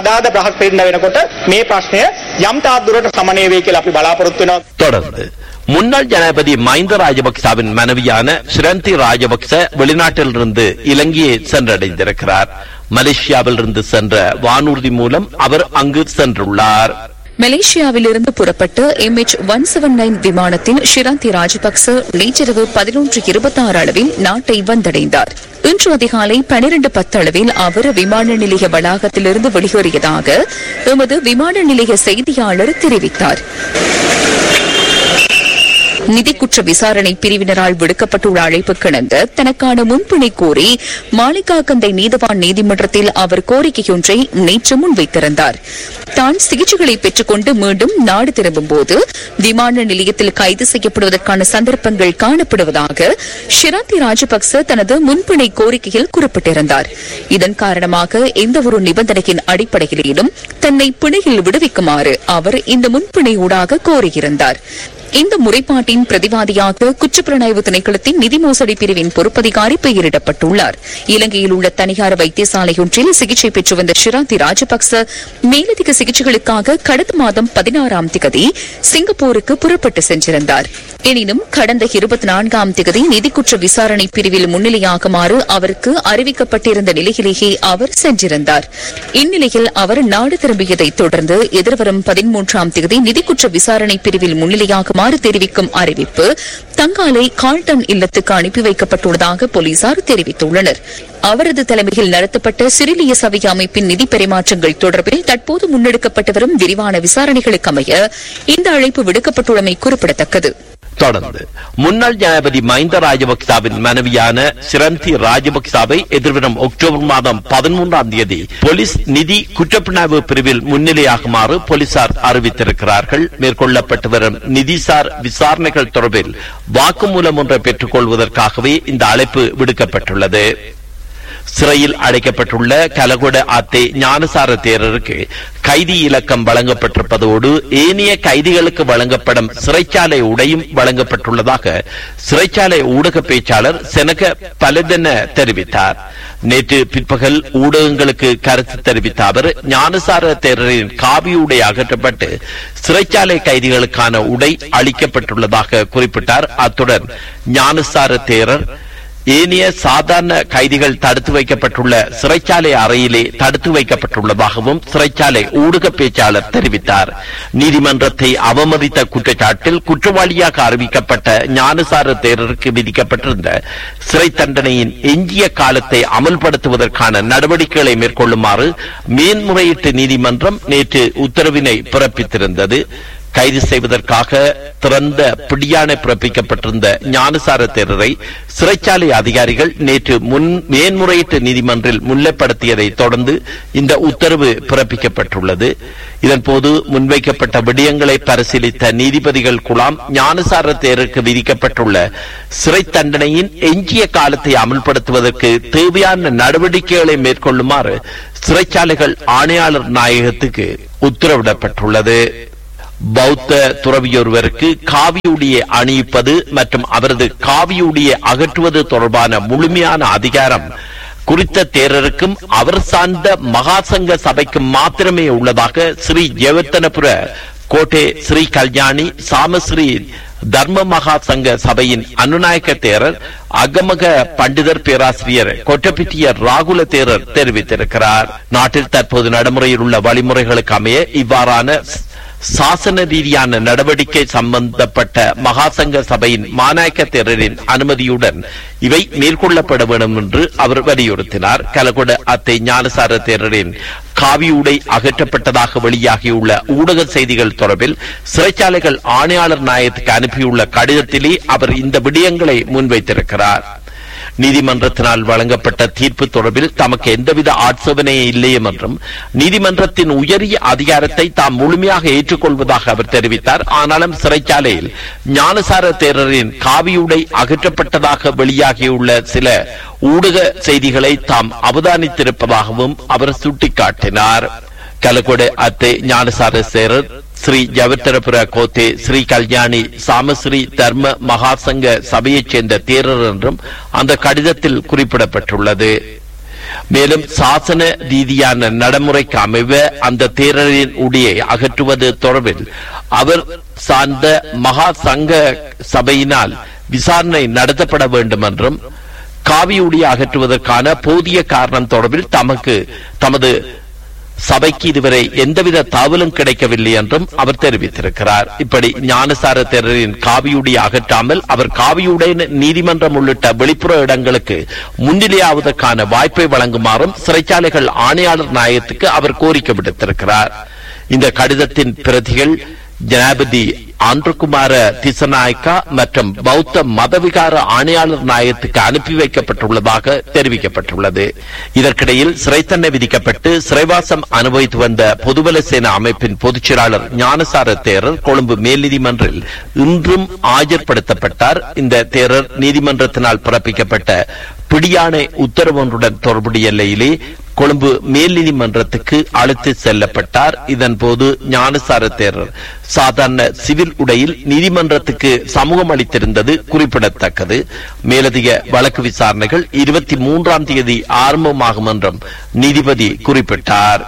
தொடர்ந்து முன்னாள் ஜனாதிபதி மஹிந்த ராஜபக்சவின் மனைவியான ஸ்ரந்தி ராஜபக்ச வெளிநாட்டிலிருந்து இலங்கையை சென்றடைந்திருக்கிறார். மலேசியாவில் இருந்து சென்ற வானூர்தி மூலம் அவர் அங்கு சென்றுள்ளார். மலேசியாவிலிருந்து புறப்பட்ட M H one seven nine விமானத்தில் ஷிராந்தி ராஜபக்ச நேற்றிரவு பதினொன்று இருபத்தி ஆறு அளவில் நாட்டை வந்தடைந்தார். இன்று அதிகாலை பனிரண்டு பத்து அளவில் அவர் விமான நிலைய வளாகத்திலிருந்து வெளியேறியதாக எமது விமான நிலைய செய்தியாளர் தெரிவித்தார். நிதி குற்ற விசாரணை பிரிவினரால் விடுக்கப்பட்டுள்ள அழைப்புக்கிணங்க தனக்கான முன்பிணை கோரி மாளிகாகந்தை நீதவான் நீதிமன்றத்தில் அவர் கோரிக்கையொன்றை நேற்று முன்வைத்திருந்தார். தான் சிகிச்சைகளை பெற்றுக் கொண்டு மீண்டும் நாடு திரும்பும்போது விமான நிலையத்தில் கைது செய்யப்படுவதற்கான சந்தர்ப்பங்கள் காணப்படுவதாக ஷிராந்தி ராஜபக்ச தனது முன்பிணை கோரிக்கையில் குறிப்பிட்டிருந்தார். இதன் காரணமாக எந்தவொரு நிபந்தனையின் அடிப்படையிலும் தன்னை பிணையில் விடுவிக்குமாறு அவர் இந்த முன்பிணை ஊடாக கோரியிருந்தார். இந்த முறைப்பாட்டின் பிரதிவாதியாக குற்றப்புலனாய்வு திணைக்களத்தின் நிதி மோசடி பிரிவின் பொறுப்பதிகாரி பெயரிடப்பட்டுள்ளார். இலங்கையில் உள்ள தனியார் வைத்தியசாலையொன்றில் சிகிச்சை பெற்று வந்த ஷிராந்தி ராஜபக்ச மேலதிக சிகிச்சைகளுக்காக கடந்த மாதம் பதினாறாம் திகதி சிங்கப்பூருக்கு புறப்பட்டு சென்றிருந்தார். எனினும் கடந்த இருபத்தி நான்காம் திகதி நிதி குற்ற விசாரணை பிரிவில் முன்னிலையாகுமாறு அவருக்கு அறிவிக்கப்பட்டிருந்த நிலையிலேயே அவர் சென்றிருந்தார். இந்நிலையில் அவர் நாடு திரும்பியதைத் தொடர்ந்து எதிர்வரும் பதிமூன்றாம் திகதி நிதி குற்ற விசாரணை பிரிவில் முன்னிலையாகுமாறு தெரிவிக்கும் அறிவிப்பு தங்காலை கால்டன் இல்லத்துக்கு அனுப்பி வைக்கப்பட்டுள்ளதாக போலீசார் தெரிவித்துள்ளனர். அவரது தலைமையில் நடத்தப்பட்ட சிறிலிய சபை அமைப்பின் நிதி பரிமாற்றங்கள் தொடர்பில் தற்போது முன்னெடுக்கப்பட்டு வரும் விரிவான விசாரணைகளுக்கு அமைய இந்த அழைப்பு விடுக்கப்பட்டுள்ளமை குறிப்பிடத்தக்கது. தொடர்ந்து முன்னாள் ஜனாதிபதி மஹிந்த ராஜபக்சவின் மனைவியான ஸ்ரந்தி ராஜபக்சவை எதிர்வரும் அக்டோபர் மாதம் பதிமூன்றாம் தேதி போலீஸ் நிதி குற்றப்புலனாய்வு பிரிவில் முன்னிலையாகுமாறு போலீசார் அறிவித்திருக்கிறார்கள். மேற்கொள்ளப்பட்டு வரும் நிதிசார் விசாரணைகள் தொடர்பில் வாக்குமூலம் ஒன்றை பெற்றுக் கொள்வதற்காகவே இந்த அழைப்பு விடுக்கப்பட்டுள்ளது. சிறையில் அடைக்கப்பட்டுள்ள கலகொட ஆத்தே ஞானசார தேரருக்கு கைதி இலக்கம் வழங்கப்பட்டிருப்பதோடு ஏனைய கைதிகளுக்கு வழங்கப்படும் சிறைச்சாலை உடையும் வழங்கப்பட்டுள்ளதாக சிறைச்சாலை ஊடக பேச்சாளர் செனக பலதென தெரிவித்தார். நேற்று பிற்பகல் ஊடகங்களுக்கு கருத்து தெரிவித்த அவர் ஞானசார தேரரின் காவி உடை அகற்றப்பட்டு சிறைச்சாலை கைதிகளுக்கான உடை அளிக்கப்பட்டுள்ளதாக குறிப்பிட்டார். அத்துடன் ஞானசார தேரர் ஏனைய சாதாரண கைதிகள் தடுத்து வைக்கப்பட்டுள்ள சிறைச்சாலை அறையிலே தடுத்து வைக்கப்பட்டுள்ளதாகவும் சிறைச்சாலை ஊடக பேச்சாளர் தெரிவித்தார். நீதிமன்றத்தை அவமதித்த குற்றச்சாட்டில் குற்றவாளியாக அறிவிக்கப்பட்ட ஞானசார தேரருக்கு விதிக்கப்பட்டிருந்த சிறை தண்டனையின் எஞ்சிய காலத்தை அமல்படுத்துவதற்கான நடவடிக்கைகளை மேற்கொள்ளுமாறு மேன்முறையீட்டு நீதிமன்றம் நேற்று உத்தரவினை பிறப்பித்திருந்தது. கைது செய்வதற்காக திறந்த பிடியாணை பிறப்பிக்கப்பட்டிருந்த ஞானசார தேரரை சிறைச்சாலை அதிகாரிகள் நேற்று முன் மேன்முறையீட்டு நீதிமன்றில் முன்னிலைப்படுத்தியதை தொடர்ந்து இந்த உத்தரவு பிறப்பிக்கப்பட்டுள்ளது. இதன்போது முன்வைக்கப்பட்ட விடயங்களை பரிசீலித்த நீதிபதிகள் குழாம் ஞானசார தேரருக்கு விதிக்கப்பட்டுள்ள சிறை தண்டனையின் எஞ்சிய காலத்தை அமல்படுத்துவதற்கு தேவையான நடவடிக்கைகளை மேற்கொள்ளுமாறு சிறைச்சாலைகள் ஆணையாளர் நாயகத்துக்கு உத்தரவிடப்பட்டுள்ளது. பௌத்த துறவியொருவருக்கு காவியுடைய அணிவிப்பது மற்றும் அவரது காவியுடைய அகற்றுவது தொடர்பான முழுமையான அதிகாரம் குறித்த தேரருக்கும் அவர் சார்ந்த மகாசங்க சபைக்கும் மாத்திரமே உள்ளதாக ஸ்ரீ ஜெயவர்த்தனபுர கோட்டை ஸ்ரீ கல்யாணி சாமஸ்ரீ தர்ம மகா சங்க சபையின் அனுநாயக்க தேரர் அகமக பண்டிதர் பேராசிரியர் கொட்டப்பிட்டியர் ராகுல தேரர் தெரிவித்திருக்கிறார். நாட்டில் தற்போது நடைமுறையில் உள்ள வழிமுறைகளுக்கு அமைய இவ்வாறான சாசன ரீதியான நடவடிக்கை சம்பந்தப்பட்ட மகாசங்க சபையின் மாநாயக்க தேரரின் அனுமதியுடன் இவை மேற்கொள்ளப்பட வேண்டும் என்று அவர் வலியுறுத்தினார். கலகொட அத்தை ஞானசார தேரரின் காவியுடை அகற்றப்பட்டதாக வெளியாகியுள்ள ஊடக செய்திகள் தொடர்பில் சிறைச்சாலைகள் ஆணையாளர் நாயகத்துக்கு அனுப்பியுள்ள கடிதத்திலே அவர் இந்த விடயங்களை முன்வைத்திருக்கிறார். நீதிமன்றத்தினால் வழங்கப்பட்ட தீர்ப்பு தொடர்பில் தமக்கு எந்தவித ஆட்சேபனையும் இல்லை என்றும் நீதிமன்றத்தின் உயரிய அதிகாரத்தை தாம் முழுமையாக ஏற்றுக்கொள்வதாக அவர் தெரிவித்தார். ஆனாலும் சிறைச்சாலையில் ஞானசார தேரரின் காவியுடை அகற்றப்பட்டதாக வெளியாகியுள்ள சில ஊடக செய்திகளை தாம் அவதானித்திருப்பதாகவும் அவர் சுட்டிக்காட்டினார். கலகொட அத்தை ஞானசார தேரர் ஸ்ரீ ஜவத்தரபுர கோத்தே ஸ்ரீ கல்யாணி சாமஸ்ரீ தர்ம மகாசங்க சபையைச் சேர்ந்த தேரர் என்றும் அந்த கடிதத்தில் குறிப்பிடப்பட்டுள்ளது. மேலும் சாசன ரீதியான நடைமுறைக்கு அமைவ அந்த தேரரின் உடையை அகற்றுவது தொடர்பில் அவர் சார்ந்த மகா சங்க சபையினால் விசாரணை நடத்தப்பட வேண்டும் என்றும் காவியுடைய அகற்றுவதற்கான போதிய காரணம் தொடர்பில் தமக்கு தமது சபைக்கு இதுவரை எந்தவித தாவலும் கிடைக்கவில்லை என்றும் அவர் தெரிவித்திருக்கிறார். இப்படி ஞானசார தேரரின் காவியுடைய அகற்றாமல் அவர் காவியுடைய நீதிமன்றம் உள்ளிட்ட வெளிப்புற இடங்களுக்கு முன்னிலையாவதற்கான வாய்ப்பை வழங்குமாறும் சிறைச்சாலைகள் ஆணையாளர் நாயகத்துக்கு அவர் கோரிக்கை விடுத்திருக்கிறார். இந்த கடிதத்தின் பிரதிகள் ஜனாபதி ஆந்திரகுமார திசநாயக்கா மற்றும் பௌத்த மதவிகார ஆணையாளர் நாயகத்துக்கு அனுப்பி வைக்கப்பட்டுள்ளதாக தெரிவிக்கப்பட்டுள்ளது. இதற்கிடையில் சிறை தண்டனை விதிக்கப்பட்டு சிறைவாசம் அனுபவித்து வந்த பொதுபல சேனா அமைப்பின் பொதுச் செயலாளர் ஞானசார தேரர் கொழும்பு மேல் நீதிமன்றில் இன்றும் ஆஜர்படுத்தப்பட்டார். இந்த தேரர் நீதிமன்றத்தினால் பிறப்பிக்கப்பட்ட பிடியாணை உத்தரவு ஒன்றுடன் தொடர்புடைய எல்லையிலே கொழும்பு மேல் நீதிமன்றத்துக்கு அழைத்து செல்லப்பட்டார். இதன் போது ஞானசார தேரர் சாதாரண சிவில் உடையில் நீதிமன்றத்துக்கு சமூகம் அளித்திருந்தது குறிப்பிடத்தக்கது. மேலதிக வழக்கு விசாரணைகள் இருபத்தி மூன்றாம் தேதி ஆரம்பமாகும் என்றும் நீதிபதி குறிப்பிட்டார்.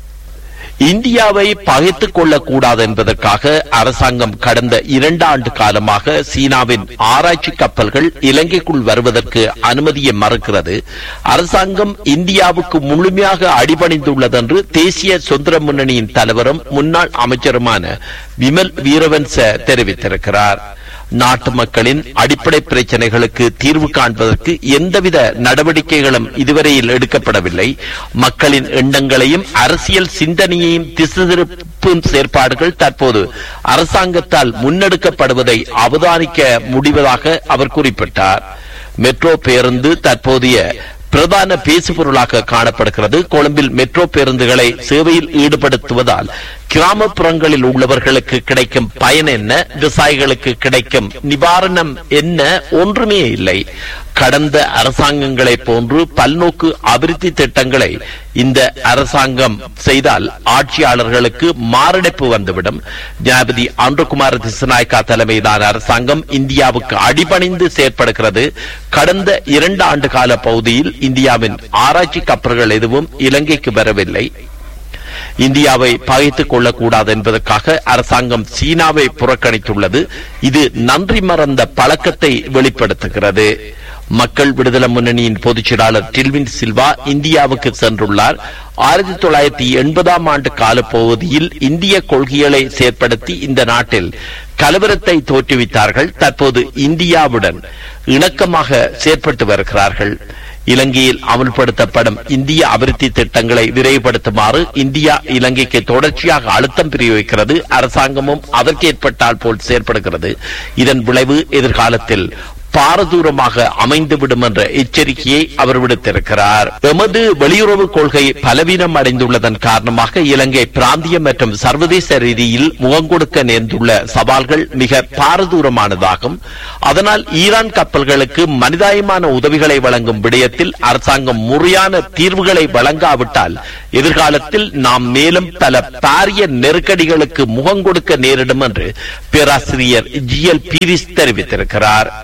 இந்தியாவை பகைத்துக் கொள்ளக்கூடாது என்பதற்காக அரசாங்கம் கடந்த இரண்டு ஆண்டு காலமாக சீனாவின் ஆராய்ச்சி கப்பல்கள் இலங்கைக்குள் வருவதற்கு அனுமதியை மறுக்கிறது. அரசாங்கம் இந்தியாவுக்கு முழுமையாக அடிபணிந்துள்ளது என்று தேசிய சுதந்திர முன்னணியின் தலைவரும் முன்னாள் அமைச்சருமான விமல் வீரவன்ச தெரிவித்திருக்கிறார். நாட்டு மக்களின் அடிப்படை பிரச்சனைகளுக்கு தீர்வு காண்பதற்கு எந்தவித நடவடிக்கைகளும் இதுவரையில் எடுக்கப்படவில்லை. மக்களின் எண்ணங்களையும் அரசியல் சிந்தனையையும் திசை திருப்பும் செயற்பாடுகள் தற்போது அரசாங்கத்தால் முன்னெடுக்கப்படுவதை அவதானிக்க முடிவதாக அவர் குறிப்பிட்டார். மெட்ரோ பேருந்து தற்போதைய பிரதான பேசுபொருளாக காணப்படுகிறது. கொழும்பில் மெட்ரோ பேருந்துகளை சேவையில் ஈடுபடுத்துவதால் கிராமப்புறங்களில் உள்ளவர்களுக்கு கிடைக்கும் பயன் என்ன, விவசாயிகளுக்கு கிடைக்கும் நிவாரணம் என்ன, ஒன்றுமே இல்லை. கடந்த அரசாங்கங்களை போன்று பல்நோக்கு அபிவிருத்தி திட்டங்களை இந்த அரசாங்கம் செய்தால் ஆட்சியாளர்களுக்கு மாரடைப்பு வந்துவிடும். ஜனாபதி ஆந்திரகுமார திசநாயக்கா தலைமையிலான அரசாங்கம் இந்தியாவுக்கு அடிபணிந்து செயற்படுகிறது. கடந்த இரண்டு ஆண்டு கால பகுதியில் இந்தியாவின் ஆராய்ச்சி கப்பல்கள் எதுவும் இலங்கைக்கு வரவில்லை. இந்தியாவை பகைத்துக் கொள்ளக்கூடாது என்பதற்காக அரசாங்கம் சீனாவை புறக்கணித்துள்ளது. இது நன்றி மறந்த பழக்கத்தை வெளிப்படுத்துகிறது. மக்கள் விடுதலை முன்னணியின் பொதுச் செயலாளர் டில்வின் சில்வா இந்தியாவுக்கு சென்றுள்ளார். ஆயிரத்தி தொள்ளாயிரத்தி எண்பதாம் ஆண்டு காலப்பகுதியில் இந்திய கொள்கைகளை செயற்படுத்தி இந்த நாட்டில் கலவரத்தை தோற்றுவித்தார்கள். தற்போது இந்தியாவுடன் இணக்கமாக செயற்பட்டு வருகிறார்கள். இலங்கையில் அமல்படுத்தப்படும் இந்திய அபிவிருத்தி திட்டங்களை விரைவுபடுத்துமாறு இந்தியா இலங்கைக்கு தொடர்ச்சியாக அழுத்தம் பிரயோகிக்கிறது. அரசாங்கமும் அதற்கு ஏற்பட்டால் போல் செயற்படுகிறது. இதன் விளைவு எதிர்காலத்தில் பாரதூரமாக அமைந்துவிடும் என்ற எச்சரிக்கையை அவர் விடுத்திருக்கிறார். எமது வெளியுறவு கொள்கை பலவீனம் அடைந்துள்ளதன் காரணமாக இலங்கை பிராந்திய மற்றும் சர்வதேச ரீதியில் முகம் கொடுக்க நேர்ந்துள்ள சவால்கள் மிக பாரதூரமானதாகும். அதனால் ஈரான் கப்பல்களுக்கு மனிதாயமான உதவிகளை வழங்கும் விடயத்தில் அரசாங்கம் முறையான தீர்வுகளை வழங்காவிட்டால் எதிர்காலத்தில் நாம் மேலும் பல பாரிய நெருக்கடிகளுக்கு முகம் கொடுக்க நேரிடும் என்று பேராசிரியர் ஜி எல் பீரிஸ் தெரிவித்திருக்கிறார்.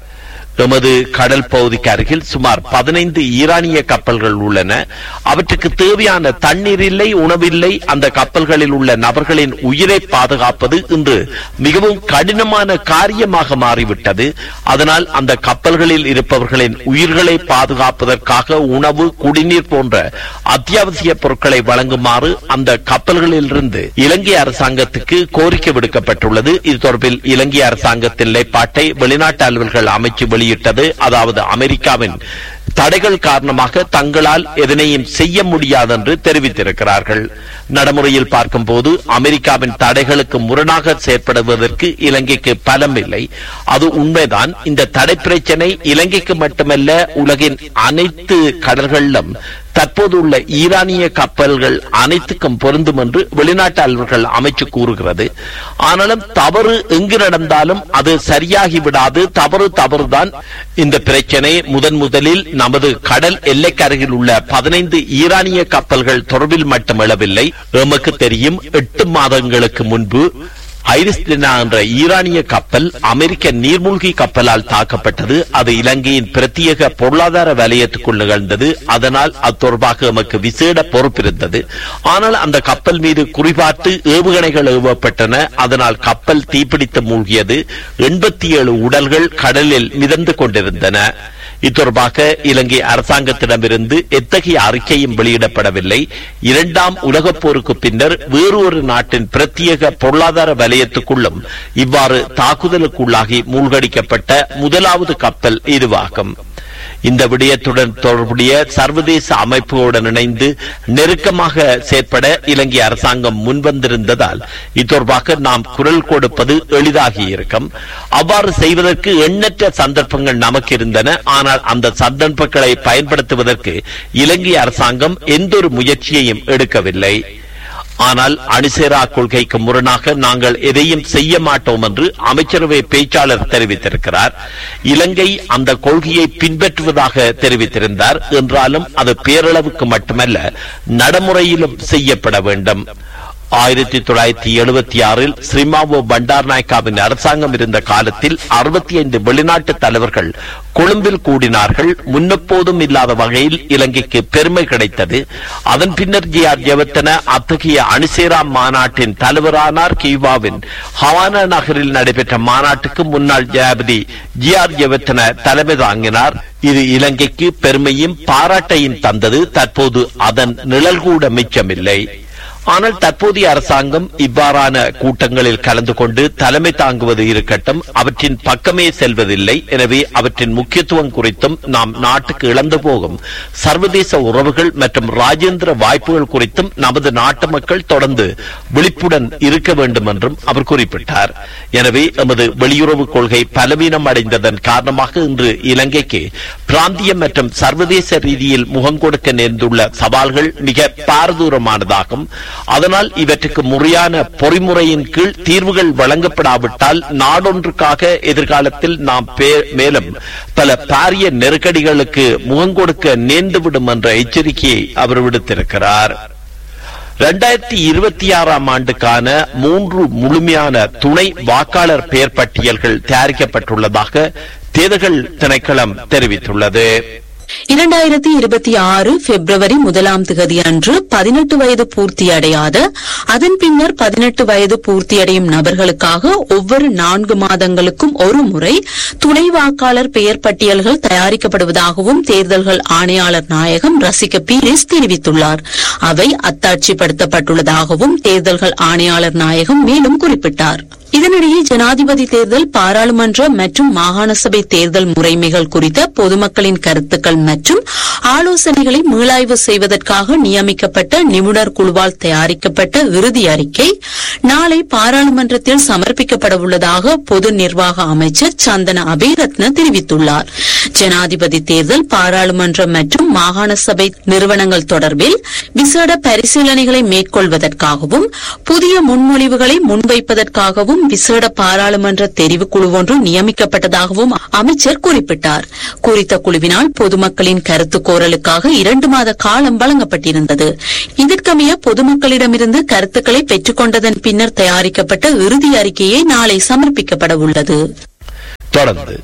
எமது கடல் பகுதிக்கு அருகில் சுமார் பதினைந்து ஈரானிய கப்பல்கள் உள்ளன. அவற்றுக்கு தேவையான தண்ணீர் இல்லை, உணவில்லை. அந்த கப்பல்களில் உள்ள நபர்களின் உயிரை பாதுகாப்பது இன்று மிகவும் கடினமான காரியமாக மாறிவிட்டது. அதனால் அந்த கப்பல்களில் இருப்பவர்களின் உயிர்களை பாதுகாப்பதற்காக உணவு, குடிநீர் போன்ற அத்தியாவசிய பொருட்களை வழங்குமாறு அந்த கப்பல்களில் இருந்து இலங்கை அரசாங்கத்துக்கு கோரிக்கை விடுக்கப்பட்டுள்ளது. இது தொடர்பில் இலங்கை அரசாங்கத்தின் நிலைப்பாட்டை வெளிநாட்டு அலுவல்கள் அமைச்சு வெளியிட்டது. அதாவது அமெரிக்காவின் தடைகள் காரணமாக தங்களால் எதனையும் செய்ய முடியாது என்று தெரிவித்திருக்கிறார்கள். நடைமுறையில் பார்க்கும் போது அமெரிக்காவின் தடைகளுக்கு முரணாக செயற்படுவதற்கு இலங்கைக்கு பலம் இல்லை. அது உண்மைதான். இந்த தடை பிரச்சனை இலங்கைக்கு மட்டுமல்ல, உலகின் அனைத்து கடல்களிலும் தற்போது உள்ள ஈரானிய கப்பல்கள் அனைத்துக்கும் பொருந்தும் என்று வெளிநாட்டு அலுவல்கள் அமைச்சு கூறுகிறது. ஆனாலும் தவறு எங்கு நடந்தாலும் அது சரியாகிவிடாது. தவறு தவறுதான். இந்த பிரச்சனை முதன் முதலில் நமது கடல் எல்லைக்கருகில் உள்ள பதினைந்து ஈரானிய கப்பல்கள் தொடர்பில் மட்டும் எழவில்லை. எமக்கு தெரியும், எட்டு மாதங்களுக்கு முன்பு ஐரிஸ்டினா என்ற ஈரானிய கப்பல் அமெரிக்க நீர்மூழ்கி கப்பலால் தாக்கப்பட்டது. அது இலங்கையின் பிரத்யேக பொருளாதார வலயத்துக்குள் நிகழ்ந்தது. அதனால் அது தொடர்பாக நமக்கு விசேட பொறுப்பிருந்தது. ஆனால் அந்த கப்பல் மீது குறிபார்த்து ஏவுகணைகள் ஏவப்பட்டன. அதனால் கப்பல் தீப்பிடித்து மூழ்கியது. எண்பத்தி ஏழு உடல்கள் கடலில் மிதந்து கொண்டிருந்தன. இத்தொடர்பாக இலங்கை அரசாங்கத்திடமிருந்து எத்தகைய அறிக்கையும் வெளியிடப்படவில்லை. இரண்டாம் உலகப் போருக்கு பின்னர் வேறு ஒரு நாட்டின் பிரத்யேக பொருளாதார வலயத்துக்குள்ளும் இவ்வாறு தாக்குதலுக்குள்ளாகி மூழ்கடிக்கப்பட்ட முதலாவது கப்பல் இதுவாகும். இந்த விடயத்துடன் தொடர்புடைய சர்வதேச அமைப்புகளுடன் இணைந்து நெருக்கமாக செயற்பட இலங்கை அரசாங்கம் முன்வந்திருந்ததால் இத்தொடர்பாக நாம் குரல் கொடுப்பது எளிதாகி இருக்கும். அவ்வாறு செய்வதற்கு எண்ணற்ற சந்தர்ப்பங்கள் நமக்கு இருந்தன. ஆனால் அந்த சந்தர்ப்பங்களை பயன்படுத்துவதற்கு இலங்கை அரசாங்கம் எந்த ஒரு முயற்சியையும் எடுக்கவில்லை. ஆனால் அணிசேரா கொள்கைக்கு முரணாக நாங்கள் எதையும் செய்ய மாட்டோம் என்று அமைச்சரவை பேச்சாளர் தெரிவித்திருக்கிறார். இலங்கை அந்த கொள்கையை பின்பற்றுவதாக தெரிவித்திருந்தார். என்றாலும் அது பேரளவுக்கு மட்டுமல்ல, நடைமுறையிலும் செய்யப்பட வேண்டும். ஆயிரத்தி தொள்ளாயிரத்தி எழுபத்தி ஆறில் ஸ்ரீமாவோ பண்டார்நாயக்காவின் அரசாங்கம் இருந்த காலத்தில் அறுபத்தி ஐந்து வெளிநாட்டு தலைவர்கள் கொழும்பில் கூடினார்கள். முன்னெப்போதும் இல்லாத வகையில் இலங்கைக்கு பெருமை கிடைத்தது. அதன் பின்னர் ஜி ஆர் ஜெயவர்தன அத்தகைய அணிசேரா மாநாட்டின் தலைவரானார். கியூபாவின் ஹவானா நகரில் நடைபெற்ற மாநாட்டுக்கு முன்னாள் ஜனாதிபதி ஜி ஆர் ஜெயவர்தன தலைமை தாங்கினார். இது இலங்கைக்கு பெருமையும் பாராட்டையும் தந்தது. தற்போது அதன் நிழல் கூட மிச்சமில்லை. ஆனால் தற்போதைய அரசாங்கம் இவ்வாறான கூட்டங்களில் கலந்து கொண்டு தலைமை தாங்குவது இருக்கட்டும், அவற்றின் பக்கமே செல்வதில்லை. எனவே அவற்றின் முக்கியத்துவம் குறித்தும் நாம் நாட்டுக்கு இழந்து போகும் சர்வதேச உறவுகள் மற்றும் ராஜேந்திர வாய்ப்புகள் குறித்தும் நமது நாட்டு மக்கள் தொடர்ந்து விழிப்புடன் இருக்க வேண்டும் என்றும் அவர் குறிப்பிட்டார். எனவே எமது வெளியுறவு கொள்கை பலவீனம் அடைந்ததன் காரணமாக இன்று இலங்கைக்கு பிராந்திய மற்றும் சர்வதேச ரீதியில் முகம் கொடுக்க நேர்ந்துள்ள சவால்கள் மிக பாரதூரமானதாகும். அதனால் இவற்றுக்கு முறையான பொறிமுறையின் கீழ் தீர்வுகள் வழங்கப்படாவிட்டால் நாடொன்றுக்காக எதிர்காலத்தில் நாம் மேலும் பல பாரிய நெருக்கடிகளுக்கு முகம் கொடுக்க நேர்ந்துவிடும் என்ற எச்சரிக்கையை அவர் விடுத்திருக்கிறார். இரண்டாயிரத்தி இருபத்தி ஆறாம் ஆண்டுக்கான மூன்று முழுமையான துணை வாக்காளர் பெயர் பட்டியல்கள் தயாரிக்கப்பட்டுள்ளதாக தேர்தல் திணைக்களம் தெரிவித்துள்ளது. இரண்டாயிரத்தி இருபத்தி ஆறு பிப்ரவரி முதலாம் திகதி அன்று பதினெட்டு வயது பூர்த்தியடையாத, அதன் பின்னர் பதினெட்டு வயது பூர்த்தியடையும் நபர்களுக்காக ஒவ்வொரு நான்கு மாதங்களுக்கும் ஒரு முறை துணை வாக்காளர் பெயர் பட்டியல்கள் தயாரிக்கப்படுவதாகவும் தேர்தல்கள் ஆணையாளர் நாயகம் ரசிக பீரிஸ் தெரிவித்துள்ளார். அவை அத்தாட்சிப்படுத்தப்பட்டுள்ளதாகவும் தேர்தல்கள் ஆணையாளர் நாயகம் மேலும் குறிப்பிட்டார். இதனிடையே ஜனாதிபதி தேர்தல், பாராளுமன்ற மற்றும் மாகாண சபை தேர்தல் முறைமைகள் குறித்த பொதுமக்களின் கருத்துக்கள் மற்றும் ஆலோசனைகளை மீளாய்வு செய்வதற்காக நியமிக்கப்பட்ட நிபுணர் குழுவால் தயாரிக்கப்பட்ட இறுதி அறிக்கை நாளை பாராளுமன்றத்தில் சமர்ப்பிக்கப்பட உள்ளதாக பொது நிர்வாக அமைச்சர் சந்தன அபேரத்ன தெரிவித்துள்ளார். ஜனாதிபதி தேர்தல், பாராளுமன்ற மற்றும் மாகாண சபை நிறுவனங்கள் தொடர்பில் விசேட பரிசீலனைகளை மேற்கொள்வதற்காகவும் புதிய முன்மொழிவுகளை முன்வைப்பதற்காகவும் விசேட பாராளுமன்ற தெரிவுக்குழு ஒன்று நியமிக்கப்பட்டதாகவும் அமைச்சர் குறிப்பிட்டார். குறித்த குழுவினால் பொதுமக்களின் கருத்து கோரலுக்காக இரண்டு மாத காலம் வழங்கப்பட்டிருந்தது. இதற்கமைய பொதுமக்களிடமிருந்து கருத்துக்களை பெற்றுக் கொண்டதன் பின்னர் தயாரிக்கப்பட்ட இறுதி அறிக்கையை நாளை சமர்ப்பிக்கப்பட உள்ளது. தொடர்ந்து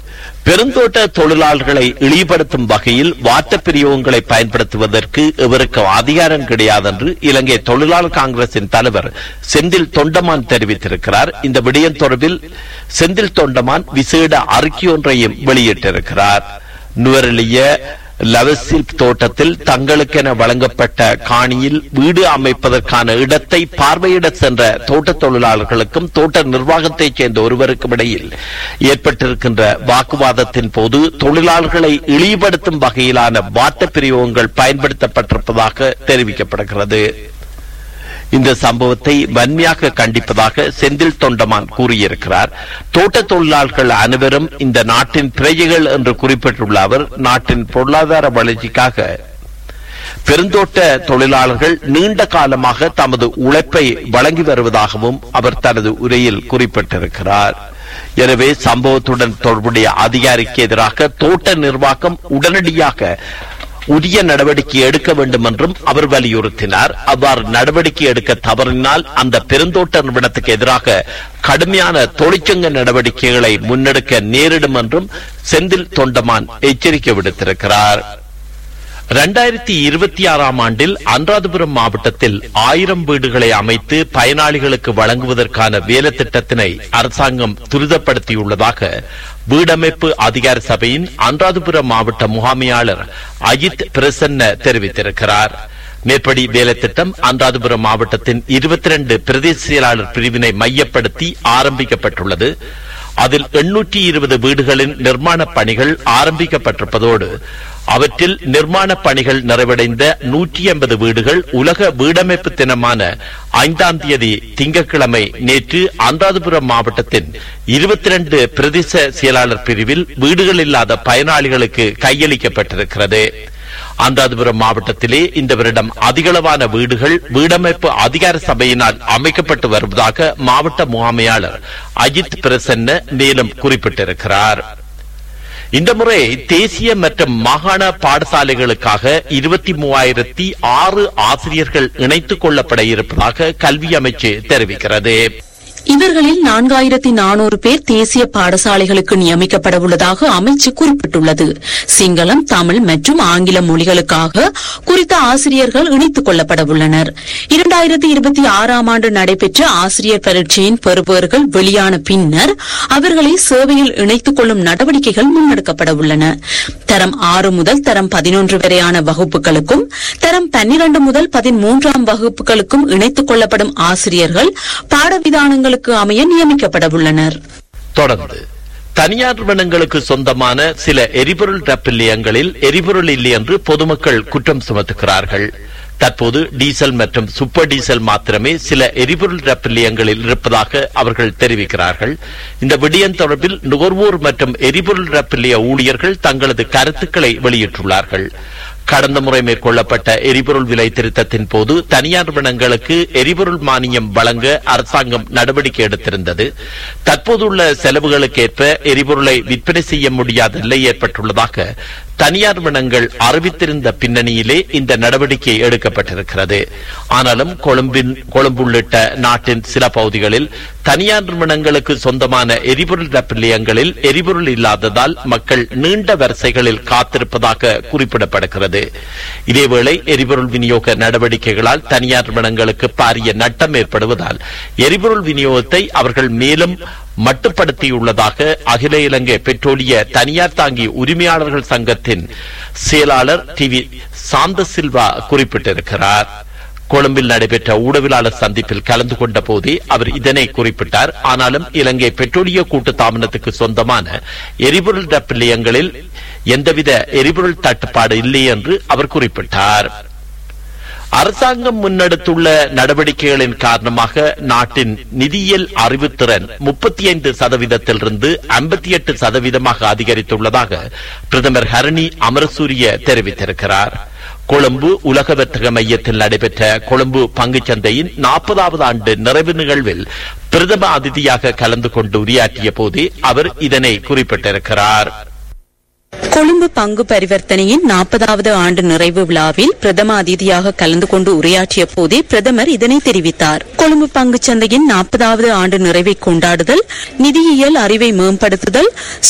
பெருந்தோட்ட தொழிலாளர்களை இழிவுபடுத்தும் வகையில் வாட்ட பிரயோகங்களை பயன்படுத்துவதற்கு இவருக்கு அதிகாரம் கிடையாது என்று இலங்கை தொழிலாளர் காங்கிரசின் தலைவர் செந்தில் தொண்டமான் தெரிவித்திருக்கிறார். இந்த விடயம் தொடர்பில் செந்தில் தொண்டமான் விசேட அறிக்கை ஒன்றையும் வெளியிட்டிருக்கிறார். நுவரெலிய லவசில் தோட்டத்தில் தங்களுக்கென வழங்கப்பட்ட காணியில் வீடு அமைப்பதற்கான இடத்தை பார்வையிட சென்ற தோட்ட தொழிலாளர்களுக்கும் தோட்ட நிர்வாகத்தைச் சேர்ந்த ஒருவருக்கும் இடையில் ஏற்பட்டிருக்கின்ற வாக்குவாதத்தின் போது தொழிலாளர்களை இழிவுபடுத்தும் வகையிலான வாட்ட பிரயோகங்கள் பயன்படுத்தப்பட்டிருப்பதாக தெரிவிக்கப்படுகிறது. இந்த சம்பவத்தை வன்மையாக கண்டிப்பதாக செந்தில் தொண்டமான் கூறியிருக்கிறார். தோட்ட தொழிலாளர்கள் அனைவரும் இந்த நாட்டின் பிரஜைகள் என்று குறிப்பிட்டுள்ள அவர், நாட்டின் பொருளாதார வளர்ச்சிக்காக பெருந்தோட்ட தொழிலாளர்கள் நீண்ட காலமாக தமது உழைப்பை வழங்கி வருவதாகவும் அவர் தனது உரையில் குறிப்பிட்டிருக்கிறார். எனவே சம்பவத்துடன் தொடர்புடைய அதிகாரிக்கு எதிராக தோட்ட நிர்வாகம் உடனடியாக உரிய நடவடிக்கை எடுக்க வேண்டும் என்றும் அவர் வலியுறுத்தினார். அவ்வாறு நடவடிக்கை எடுக்க தவறினால் அந்த பெருந்தோட்ட நிறுவனத்துக்கு எதிராக கடுமையான தொழிற்சங்க நடவடிக்கைகளை முன்னெடுக்க நேரிடும் என்றும் செந்தில் தொண்டமான் எச்சரிக்கை விடுத்திருக்கிறார். இரண்டாயிரத்தி இருபத்தி ஆறாம் ஆண்டில் அனுராதபுரம் மாவட்டத்தில் ஆயிரம் வீடுகளை அமைத்து பயனாளிகளுக்கு வழங்குவதற்கான வேலை திட்டத்தினை அரசாங்கம் துரிதப்படுத்தியுள்ளதாக வீடமைப்பு அதிகார சபையின் அனுராதபுரம் மாவட்ட முகாமையாளர் அஜித் பிரசன்ன தெரிவித்திருக்கிறார். மேற்படி வேலை திட்டம் அனுராதபுரம் மாவட்டத்தின் இருபத்தி இரண்டு பிரதேச செயலாளர் பிரிவினை மையப்படுத்தி ஆரம்பிக்கப்பட்டுள்ளது. அதில் எண்ணூற்றி இருபது வீடுகளின் நிர்மாண பணிகள் ஆரம்பிக்கப்பட்டிருப்பதோடு அவற்றில் நிர்மாண பணிகள் நிறைவடைந்த நூற்றி எண்பது வீடுகள் உலக வீடமைப்பு தினமான ஐந்தாம் தேதி திங்கட்கிழமை நேற்று அனுராதபுரம் மாவட்டத்தின் இருபத்தி இரண்டு பிரதேச செயலாளர் பிரிவில் வீடுகள் இல்லாத பயனாளிகளுக்கு கையளிக்கப்பட்டிருக்கிறது. அனுராதபுரம் மாவட்டத்திலே இந்த வருடம் அதிகளவான வீடுகள் வீடமைப்பு அதிகார சபையினால் அமைக்கப்பட்டு வருவதாக மாவட்ட முகாமையாளர் அஜித் பிரசன்ன மேலும் குறிப்பிட்டிருக்கிறார். இந்த முறை தேசிய மற்றும் மாகாண பாடசாலைகளுக்காக இருபத்தி மூவாயிரத்தி ஆறு ஆசிரியர்கள் இணைத்துக் கொள்ளப்பட இருப்பதாக கல்வி அமைச்சு தெரிவிக்கிறது. இவர்களில் நான்காயிரத்தி நானூறு பேர் தேசிய பாடசாலைகளுக்கு நியமிக்கப்பட உள்ளதாக அமைச்சு குறிப்பிட்டுள்ளது. சிங்களம், தமிழ் மற்றும் ஆங்கில மொழிகளுக்காக குறித்த ஆசிரியர்கள் இணைத்துக் கொள்ளப்பட உள்ளனர். இரண்டாயிரத்தி இருபத்தி ஆறாம் ஆண்டு நடைபெற்ற ஆசிரியர் பரீட்சையின் பெறுபவர்கள் வெளியான பின்னர் அவர்களை சேவையில் இணைத்துக் கொள்ளும் நடவடிக்கைகள் முன்னெடுக்கப்பட உள்ளன. தரம் ஆறு முதல் தரம் பதினொன்று வரையான வகுப்புகளுக்கும் தரம் பன்னிரண்டு முதல் பதிமூன்றாம் வகுப்புகளுக்கும் இணைத்துக் கொள்ளப்படும் ஆசிரியர்கள் பாடவிதானங்களுக்கு அமைய நியமிக்கப்பட உள்ளனர். தொடர்ந்து தனியார் நிறுவனங்களுக்கு சொந்தமான சில எரிபொருள் ரப் நிலையங்களில் எரிபொருள் இல்லை என்று பொதுமக்கள் குற்றம் சுமத்துகிறார்கள். தற்போது டீசல் மற்றும் சூப்பர் டீசல் மாத்திரமே சில எரிபொருள் ரப் நிலையங்களில் இருப்பதாக அவர்கள் தெரிவிக்கிறார்கள். இந்த விடயம் தொடர்பில் நுகர்வோர் மற்றும் எரிபொருள் ரப் நிலைய ஊழியர்கள் தங்களது கருத்துக்களை வெளியிட்டுள்ளார்கள். கடந்த முறை மேற்கொள்ளப்பட்ட எரிபொருள் விலை திருத்தத்தின் போது தனியார் நிறுவனங்களுக்கு எரிபொருள் மானியம் வழங்க அரசாங்கம் நடவடிக்கை எடுத்திருந்தது. தற்போதுள்ள செலவுகளுக்கு ஏற்ப எரிபொருளை விற்பனை செய்ய முடியாத நிலை ஏற்பட்டுள்ளதாக தனியார் நிறுவனங்கள் அறிவித்திருந்த பின்னணியிலே இந்த நடவடிக்கை எடுக்கப்பட்டிருக்கிறது. ஆனாலும் கொழும்பின் கொழும்பு உள்ளிட்ட நாட்டின் சில பகுதிகளில் தனியார் நிறுவனங்களுக்கு சொந்தமான எரிபொருள் ரப் நிலையங்களில் எரிபொருள் இல்லாததால் மக்கள் நீண்ட வரிசைகளில் காத்திருப்பதாக குறிப்பிடப்படுகிறது. இதேவேளை எரிபொருள் விநியோக நடவடிக்கைகளால் தனியார் நிறுவனங்களுக்கு பாரிய நட்டம் ஏற்படுவதால் எரிபொருள் விநியோகத்தை அவர்கள் மேலும் மட்டுப்படுத்தியுள்ளதாக அகில இலங்கை பெட்ரோலிய தனியார் தாங்கி உரிமையாளர்கள் சங்கத்தின் செயலாளர் டி வி சாந்த சில்வா குறிப்பிட்டிருக்கிறார். கொழும்பில் நடைபெற்ற ஊடகவியலாளர் சந்திப்பில் கலந்து கொண்ட போதே அவர் இதனை குறிப்பிட்டார். ஆனாலும் இலங்கை பெட்ரோலிய கூட்டு தாபனத்துக்கு சொந்தமான எரிபொருள் ரப் நிலையங்களில் எந்தவித எரிபொருள் தட்டுப்பாடு இல்லை என்று அவர் குறிப்பிட்டார். அரசாங்கம் முன்னெடுத்துள்ள நடவடிக்கைகளின் காரணமாக நாட்டின் நிதியியல் அறிவுத்திறன் முப்பத்தி ஐந்து சதவீதத்திலிருந்து ஐம்பத்தி எட்டு சதவீதமாக அதிகரித்துள்ளதாக பிரதமர் ஹரணி அமரசூரிய தெரிவித்திருக்கிறார். கொழும்பு உலக வர்த்தக மையத்தில் நடைபெற்ற கொழும்பு பங்குச்சந்தையின் நாற்பதாவது ஆண்டு நிறைவு நிகழ்வில் பிரதம அதிதியாக கலந்து கொண்டு உரையாற்றிய போதே அவர் இதனை குறிப்பிட்டிருக்கிறார். கொழும்பு பங்கு பரிவர்த்தனையின் நாற்பதாவது ஆண்டு நிறைவு விழாவில் பிரதம அதிதியாக கலந்து கொண்டு உரையாற்றிய போதே பிரதமர் இதனை தெரிவித்தார். கொழும்பு பங்குச்சந்தையின் நாற்பதாவது ஆண்டு நிறைவை கொண்டாடுதல், நிதியியல் அறிவை மேம்படுத்துதல்,